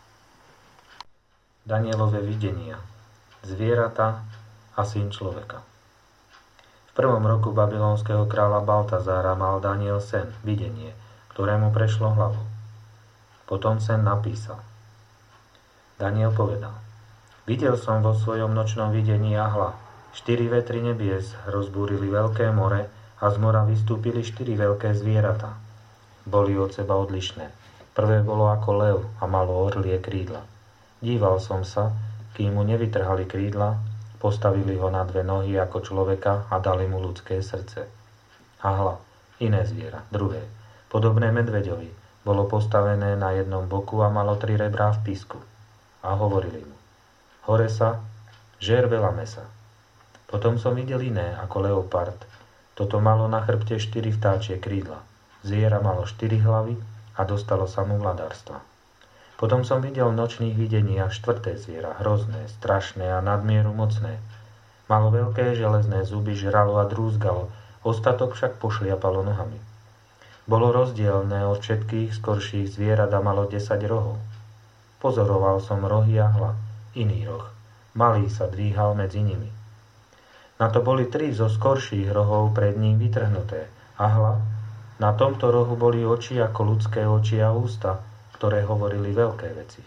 Danielove videnia, zvieratá a syn človeka. V prvom roku babylonského kráľa Baltazára mal Daniel sen, videnie, ktorému prešlo hlavou. Potom sen napísal. Daniel povedal: Videl som vo svojom nočnom videní a hľa, štyri vetry nebies rozbúrili veľké more a z mora vystúpili štyri veľké zvieratá. Boli od seba odlišné. Prvé bolo ako lev a malo orlie krídla. Díval som sa, kým mu nevytrhali krídla, postavili ho na dve nohy ako človeka a dali mu ľudské srdce. A hľa, iné zviera, druhé, podobné medveďovi, bolo postavené na jednom boku a malo tri rebrá v písku. A hovorili mu: Hore sa, žer veľa mesa. Potom som videl iné ako leopard. Toto malo na chrbte štyri vtáčie krídla. Zviera malo štyri hlavy a dostalo sa mu vladárstva. Potom som videl v nočných videniach štvrté zviera, hrozné, strašné a nadmieru mocné. Malo veľké železné zuby, žralo a drúzgalo, ostatok však pošliapalo nohami. Bolo rozdielne od všetkých skorších zvierat a malo desať rohov. Pozoroval som rohy a hla, iný roh. Malý sa dvíhal medzi nimi. Na to boli tri zo skorších rohov pred ním vytrhnuté. A hľa, na tomto rohu boli oči ako ľudské oči a ústa, ktoré hovorili veľké veci.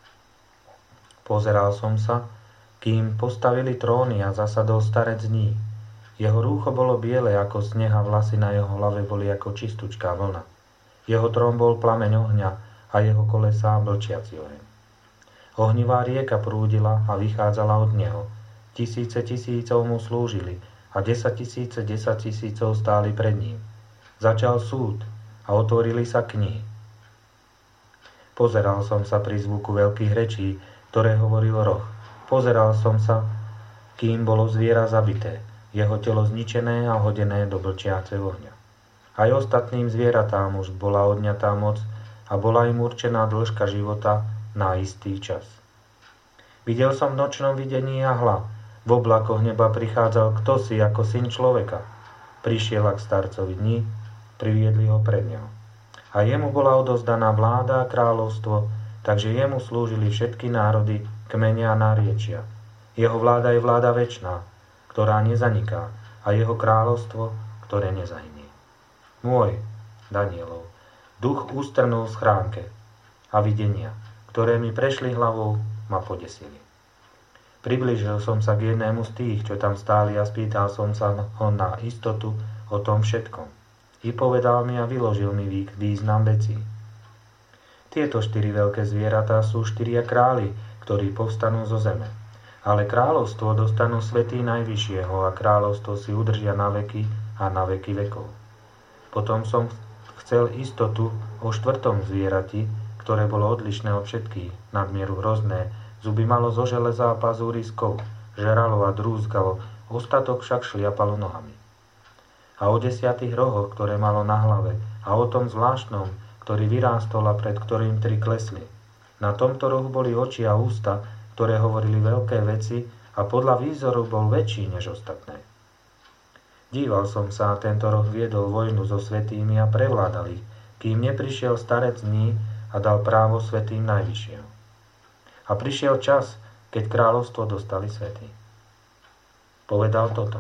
Pozeral som sa, kým postavili tróny a zasadol starec dní. Jeho rúcho bolo biele ako sneh a vlasy na jeho hlave boli ako čistúčká vlna. Jeho trón bol plameň ohňa a jeho kolesá blčiaci oheň. Ohnivá rieka prúdila a vychádzala od neho. Tisíce tisícov mu slúžili a desať tisíce desať tisícov stáli pred ním. Začal súd a otvorili sa knihy. Pozeral som sa pri zvuku veľkých rečí, ktoré hovoril roh. Pozeral som sa, kým bolo zviera zabité, jeho telo zničené a hodené do blčiaceho ohňa. Aj ostatným zvieratám už bola odňatá moc a bola im určená dĺžka života na istý čas. Videl som v nočnom videní a hľa, v oblakoch neba prichádzal kdosi ako syn človeka. Prišiel k starcovi dní, priviedli ho pred neho. A jemu bola odovzdaná vláda a kráľovstvo, takže jemu slúžili všetky národy, kmene a nárečia. Jeho vláda je vláda večná, ktorá nezaniká, a jeho kráľovstvo, ktoré nezahynie. Môj, Danielov, duch ústrnul v schránke a videnia, ktoré mi prešli hlavou, ma podesili. Priblížil som sa k jednému z tých, čo tam stáli a spýtal som sa ho na istotu o tom všetkom. I povedal mi a vyložil mi význam vecí. Tieto štyri veľké zvieratá sú štyria králi, ktorí povstanú zo zeme. Ale kráľovstvo dostanú svätí Najvyššieho a kráľovstvo si udržia na veky a na veky vekov. Potom som chcel istotu o štvrtom zvierati, ktoré bolo odlišné od všetkých, nadmieru hrozné. Zuby malo zo železa a pazúry z kov, žeralo a drúzgalo, ostatok však šliapalo nohami. A o desiatých rohoch, ktoré malo na hlave, a o tom zvláštnom, ktorý vyrástol a pred ktorým tri klesli. Na tomto rohu boli oči a ústa, ktoré hovorili veľké veci a podľa výzoru bol väčší než ostatné. Díval som sa a tento roh viedol vojnu so svätými a prevládal ich, kým neprišiel starec dní a dal právo svätým Najvyššieho. A prišiel čas, keď kráľovstvo dostali svätí. Povedal toto.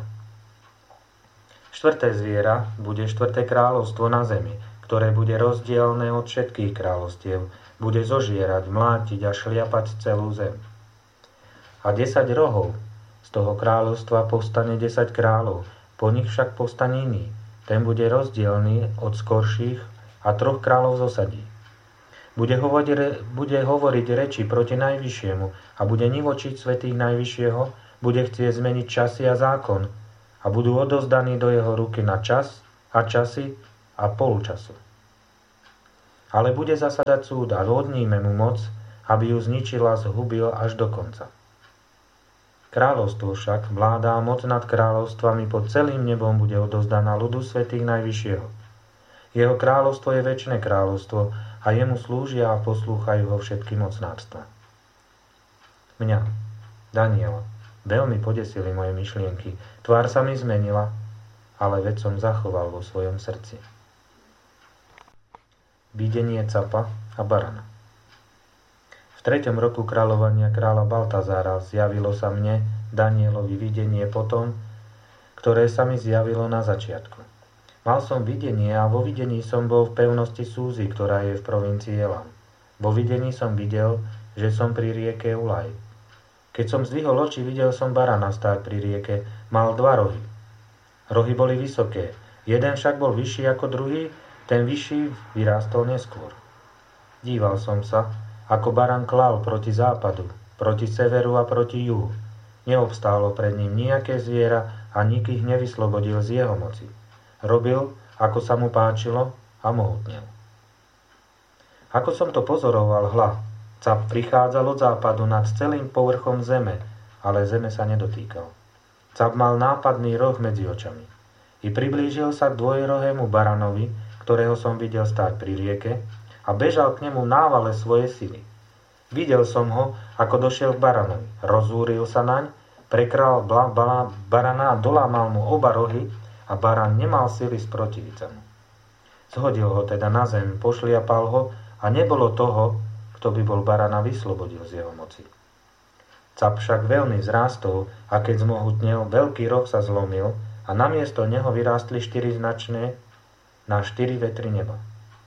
Štvrté zviera bude štvrté kráľovstvo na zemi, ktoré bude rozdielne od všetkých kráľovstiev, bude zožierať, mlátiť a šliapať celú zem. A desať rohov z toho kráľovstva povstane desať kráľov, po nich však povstane iný, ten bude rozdielný od skorších a troch kráľov zosadí. Bude hovoriť, bude hovoriť reči proti Najvyššiemu a bude nivočiť svätých Najvyššieho, bude chcieť zmeniť časy a zákon a budú odovzdaní do jeho ruky na čas a časy a polčasu. Ale bude zasadať súd a odníme mu moc, aby ju zničila, zhubil až do konca. Kráľovstvo však, vláda a moc nad kráľovstvami pod celým nebom bude odovzdaná ľudu svätých Najvyššieho. Jeho kráľovstvo je večné kráľovstvo a jemu slúžia a poslúchajú ho všetky mocnárstva. Mňa, Daniela, veľmi podesili moje myšlienky. Tvár sa mi zmenila, ale veď som zachoval vo svojom srdci. Videnie capa a barana. V treťom roku kráľovania kráľa Baltazára zjavilo sa mne, Danielovi, videnie potom, ktoré sa mi zjavilo na začiatku. Mal som videnie a vo videní som bol v pevnosti Súzy, ktorá je v provincii Elam. Vo videní som videl, že som pri rieke Ulaj. Keď som zdvihol oči, videl som barana stáť pri rieke. Mal dva rohy. Rohy boli vysoké. Jeden však bol vyšší ako druhý, ten vyšší vyrástol neskôr. Díval som sa, ako baran klal proti západu, proti severu a proti juhu. Neobstálo pred ním nejaké zviera a nik ich nevyslobodil z jeho moci. Robil, ako sa mu páčilo, a mohutnel. Ako som to pozoroval, hľa, cap prichádzal od západu nad celým povrchom zeme, ale zeme sa nedotýkal. Cap mal nápadný roh medzi očami. I priblížil sa k dvojrohému baranovi, ktorého som videl stáť pri rieke, a bežal k nemu v návale svojej sily. Videl som ho, ako došiel k baranovi. Rozúril sa naň, prekrál bla, bla, barana a dolámal mu oba rohy a baran nemal sily sprotiviť sa mu. Zhodil ho teda na zem, pošliapal ho a nebolo toho, kto by bol barana vyslobodil z jeho moci. Cap však veľmi vzrástol a keď zmohutnel, veľký roh sa zlomil a namiesto neho vyrástli štyri značné na štyri vetry neba.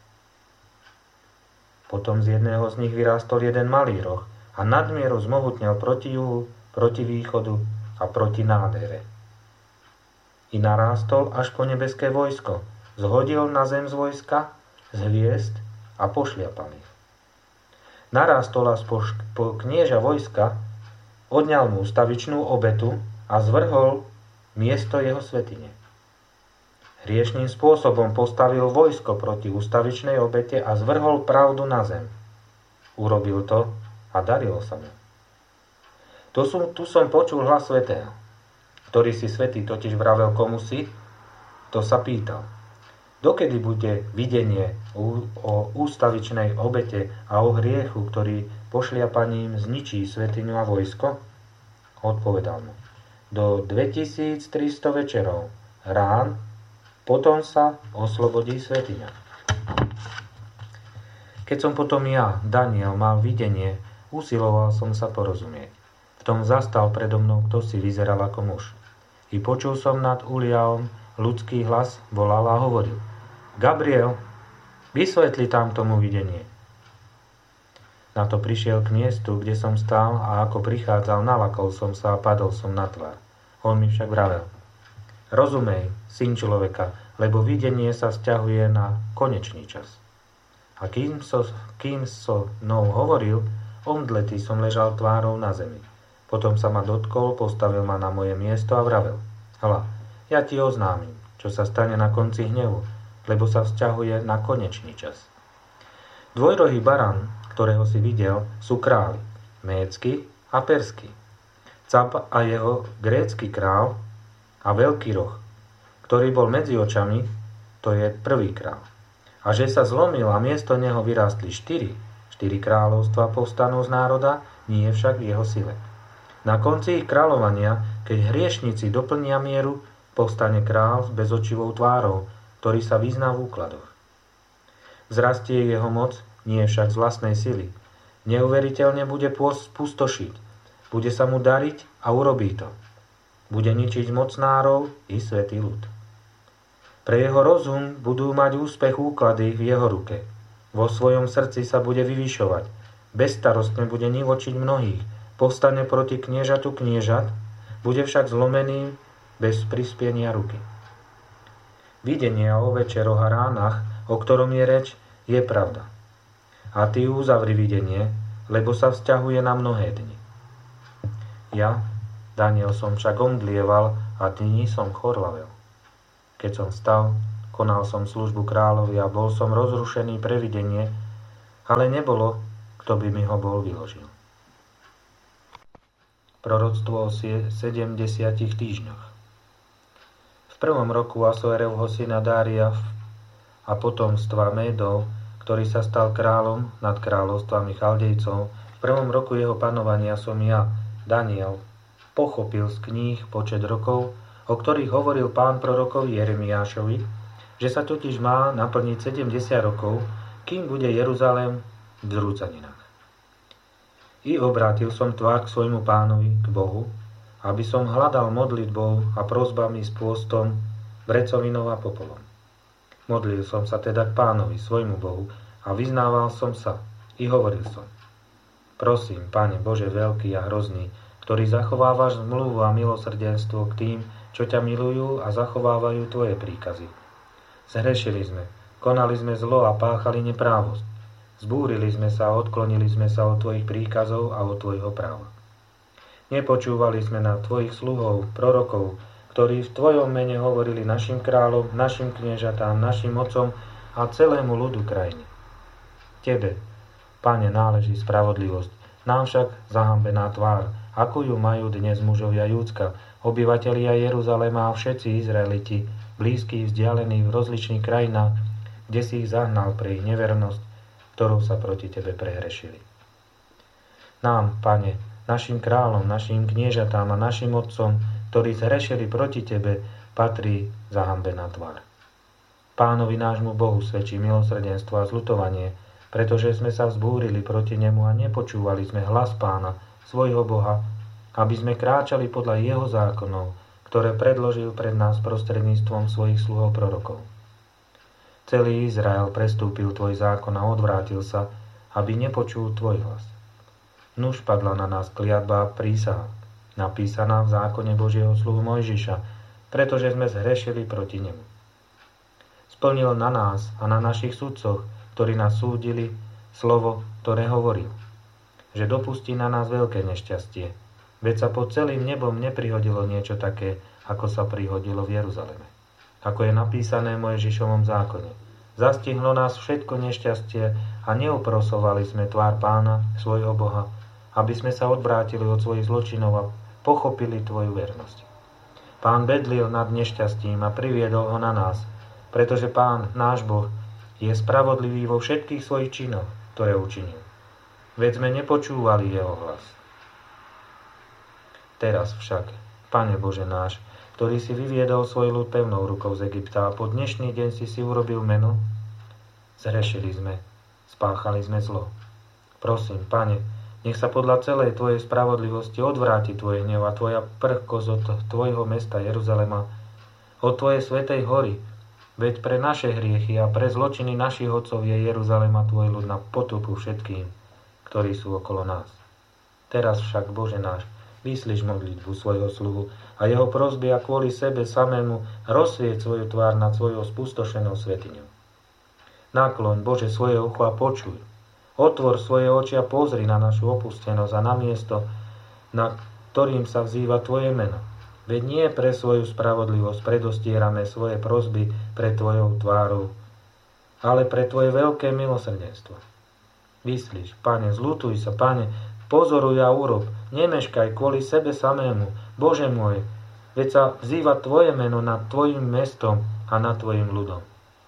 Potom z jedného z nich vyrástol jeden malý roh a nadmieru zmohutnel proti juhu, proti východu a proti nádhere. I narástol až po nebeské vojsko, zhodil na zem z vojska, z hviezd a pošliapal ich. Narástol až po, po knieža vojska, odňal mu ustavičnú obetu a zvrhol miesto jeho svätyne. Hriešným spôsobom postavil vojsko proti ustavičnej obete a zvrhol pravdu na zem. Urobil to a darilo sa mu. Tu som, tu som počul hlas svätého, ktorý si svätý totiž vravel komu si, to sa pýtal. Dokedy bude videnie o ústavičnej obete a o hriechu, ktorý pošliapaním zničí svätyňu a vojsko? Odpovedal mu. Do dvetisíctristo večerov, rán, potom sa oslobodí svätyňa. Keď som potom ja, Daniel, mal videnie, usiloval som sa porozumieť. V tom zastal predo mnou kto si vyzeral ako muž. I počul som nad Uliaom ľudský hlas, volal a hovoril. Gabriel, vysvetli tam tomu videnie. Na to prišiel k miestu, kde som stál a ako prichádzal, nalakol som sa a padol som na tvár. On mi však vravel. Rozumej, syn človeka, lebo videnie sa vzťahuje na konečný čas. A kým so, kým so mnou hovoril, omdletý som ležal tvárou na zemi. Potom sa ma dotkol, postavil ma na moje miesto a vravel. Hľa, ja ti oznámim, čo sa stane na konci hnevu, lebo sa vzťahuje na konečný čas. Dvojrohý baran, ktorého si videl, sú králi, médsky a perský. Cap a jeho grécky král a veľký roh, ktorý bol medzi očami, to je prvý král. A že sa zlomil a miesto neho vyrástli štyri, štyri kráľovstva povstanú z národa, nie však v jeho sile. Na konci ich kráľovania, keď hriešnici doplnia mieru, povstane král s bezočivou tvárou, ktorý sa vyzná v úkladoch. Vzrastie jeho moc, nie však z vlastnej sily. Neuveriteľne bude pustošiť, bude sa mu dariť a urobí to. Bude ničiť mocnárov i svätý ľud. Pre jeho rozum budú mať úspech úklady v jeho ruke. Vo svojom srdci sa bude vyvyšovať. Bezstarostne bude nivočiť mnohých. Povstane proti kniežatu kniežat, bude však zlomený bez prispienia ruky. Videnie o večeroch a ránach, o ktorom je reč, je pravda. A ty uzavri videnie, lebo sa vzťahuje na mnohé dni. Ja, Daniel som však omdlieval a dní som chorlavel. Keď som vstal, konal som službu kráľovi a bol som rozrušený pre videnie, ale nebolo, kto by mi ho bol vyložil. Proroctvo o sedemdesiatich týždňoch. V prvom roku Asuerevho syna Dária a potomstva Médov, ktorý sa stal kráľom nad kráľovstvami Chaldejcov, v prvom roku jeho panovania som ja, Daniel, pochopil z kníh počet rokov, o ktorých hovoril pán prorokovi Jeremiášovi, že sa totiž má naplniť sedemdesiat rokov, kým bude Jeruzalém v zrúcaninách. I obrátil som tvár k svojmu pánovi, k Bohu, aby som hľadal modlitbou a prosbami s pôstom, vrecovinou a popolom. Modlil som sa teda k pánovi, svojmu Bohu, a vyznával som sa, i hovoril som: Prosím, Pane Bože veľký a hrozný, ktorý zachovávaš zmluvu a milosrdenstvo k tým, čo ťa milujú a zachovávajú tvoje príkazy. Zhrešili sme, konali sme zlo a páchali neprávosť. Zbúrili sme sa a odklonili sme sa od tvojich príkazov a od tvojho práva. Nepočúvali sme na tvojich sluhov, prorokov, ktorí v tvojom mene hovorili našim kráľom, našim kniežatám, našim otcom a celému ľudu krajiny. Tebe, Pane, náleží spravodlivosť, nám však zahambená tvár, akú ju majú dnes mužovia Júdska, obyvatelia Jeruzalema a všetci Izraeliti, blízky, vzdialení v rozličných krajinách, kde si ich zahnal pre ich nevernosť, ktorou sa proti tebe prehrešili. Nám, Pane, našim kráľom, našim kniežatám a našim otcom, ktorí zhrešili proti tebe, patrí zahambená tvár. Pánovi nášmu Bohu svedčí milosrdenstvo a zľutovanie, pretože sme sa vzbúrili proti nemu a nepočúvali sme hlas Pána, svojho Boha, aby sme kráčali podľa jeho zákonov, ktoré predložil pred nás prostredníctvom svojich sluhov prorokov. Celý Izrael prestúpil tvoj zákon a odvrátil sa, aby nepočul tvoj hlas. Nuž padla na nás kliatba a prísaha, napísaná v zákone Božieho sluhu Mojžiša, pretože sme zhrešili proti nemu. Splnil na nás a na našich sudcoch, ktorí nás súdili, slovo, ktoré hovoril, že dopustí na nás veľké nešťastie, veď sa pod celým nebom neprihodilo niečo také, ako sa prihodilo v Jeruzaleme. Ako je napísané v Mojžišovom zákone. Zastihlo nás všetko nešťastie a neuprosovali sme tvár Pána, svojho Boha, aby sme sa odvrátili od svojich zločinov a pochopili tvoju vernosť. Pán bedlil nad nešťastím a priviedol ho na nás, pretože Pán, náš Boh, je spravodlivý vo všetkých svojich činoch, ktoré učinil. Veď sme nepočúvali jeho hlas. Teraz však, Pane Bože náš, ktorý si vyviedol svoj ľud pevnou rukou z Egypta a po dnešný deň si si urobil meno, zhrešili sme, spáchali sme zlo. Prosím, Pane, nech sa podľa celej tvojej spravodlivosti odvráti tvoje hnev a tvoja prchkosť od tvojho mesta Jeruzalema, od tvojej svätej hory, veď pre naše hriechy a pre zločiny našich otcov je Jeruzalema tvoj ľud na potupu všetkým, ktorí sú okolo nás. Teraz však, Bože náš, vyslíš modlitbu svojho sluhu a jeho prosby a kvôli sebe samému rozsvieť svoju tvár nad svojou spustošenou svetiňou. Nakloň, Bože, svoje ucho a počuj. Otvor svoje oči a pozri na našu opustenosť a na miesto, na ktorým sa vzýva tvoje meno. Veď nie pre svoju spravodlivosť predostierame svoje prosby pred tvojou tvárou, ale pre tvoje veľké milosrdenstvo. Vyslíš, Pane, zľutuj sa, Pane, pozoruj a urob, nemeškaj kvôli sebe samému, Bože môj, veď sa vzýva tvoje meno nad tvojim mestom a nad tvojim ľudom.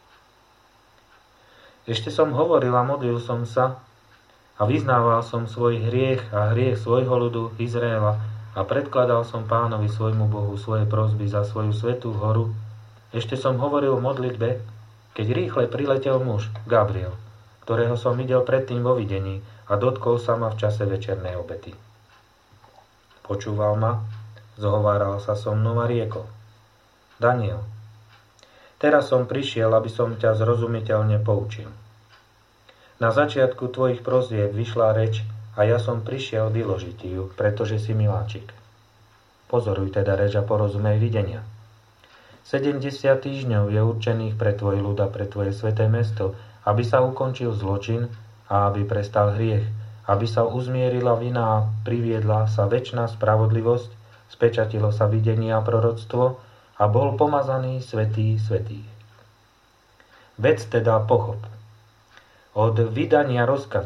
Ešte som hovoril a modlil som sa a vyznával som svoj hriech a hriech svojho ľudu Izraela a predkladal som Pánovi svojmu Bohu svoje prosby za svoju svätú horu. Ešte som hovoril o modlitbe, keď rýchle priletel muž, Gabriel, ktorého som videl predtým vo videní a dotkol sa ma v čase večernej obety. Počúval ma, zhováral sa so mnou a riekol: Daniel, teraz som prišiel, aby som ťa zrozumiteľne poučil. Na začiatku tvojich prosieb vyšla reč a ja som prišiel vyložiť ju, pretože si miláčik. Pozoruj teda reč a porozumej videnia. sedemdesiat týždňov je určených pre tvoj ľud a pre tvoje sväté mesto, aby sa ukončil zločin a aby prestal hriech, aby sa uzmierila vina a priviedla sa večná spravodlivosť, spečatilo sa videnie a proroctvo a bol pomazaný svätý svätých. Vec teda pochop. Od vydania rozkazu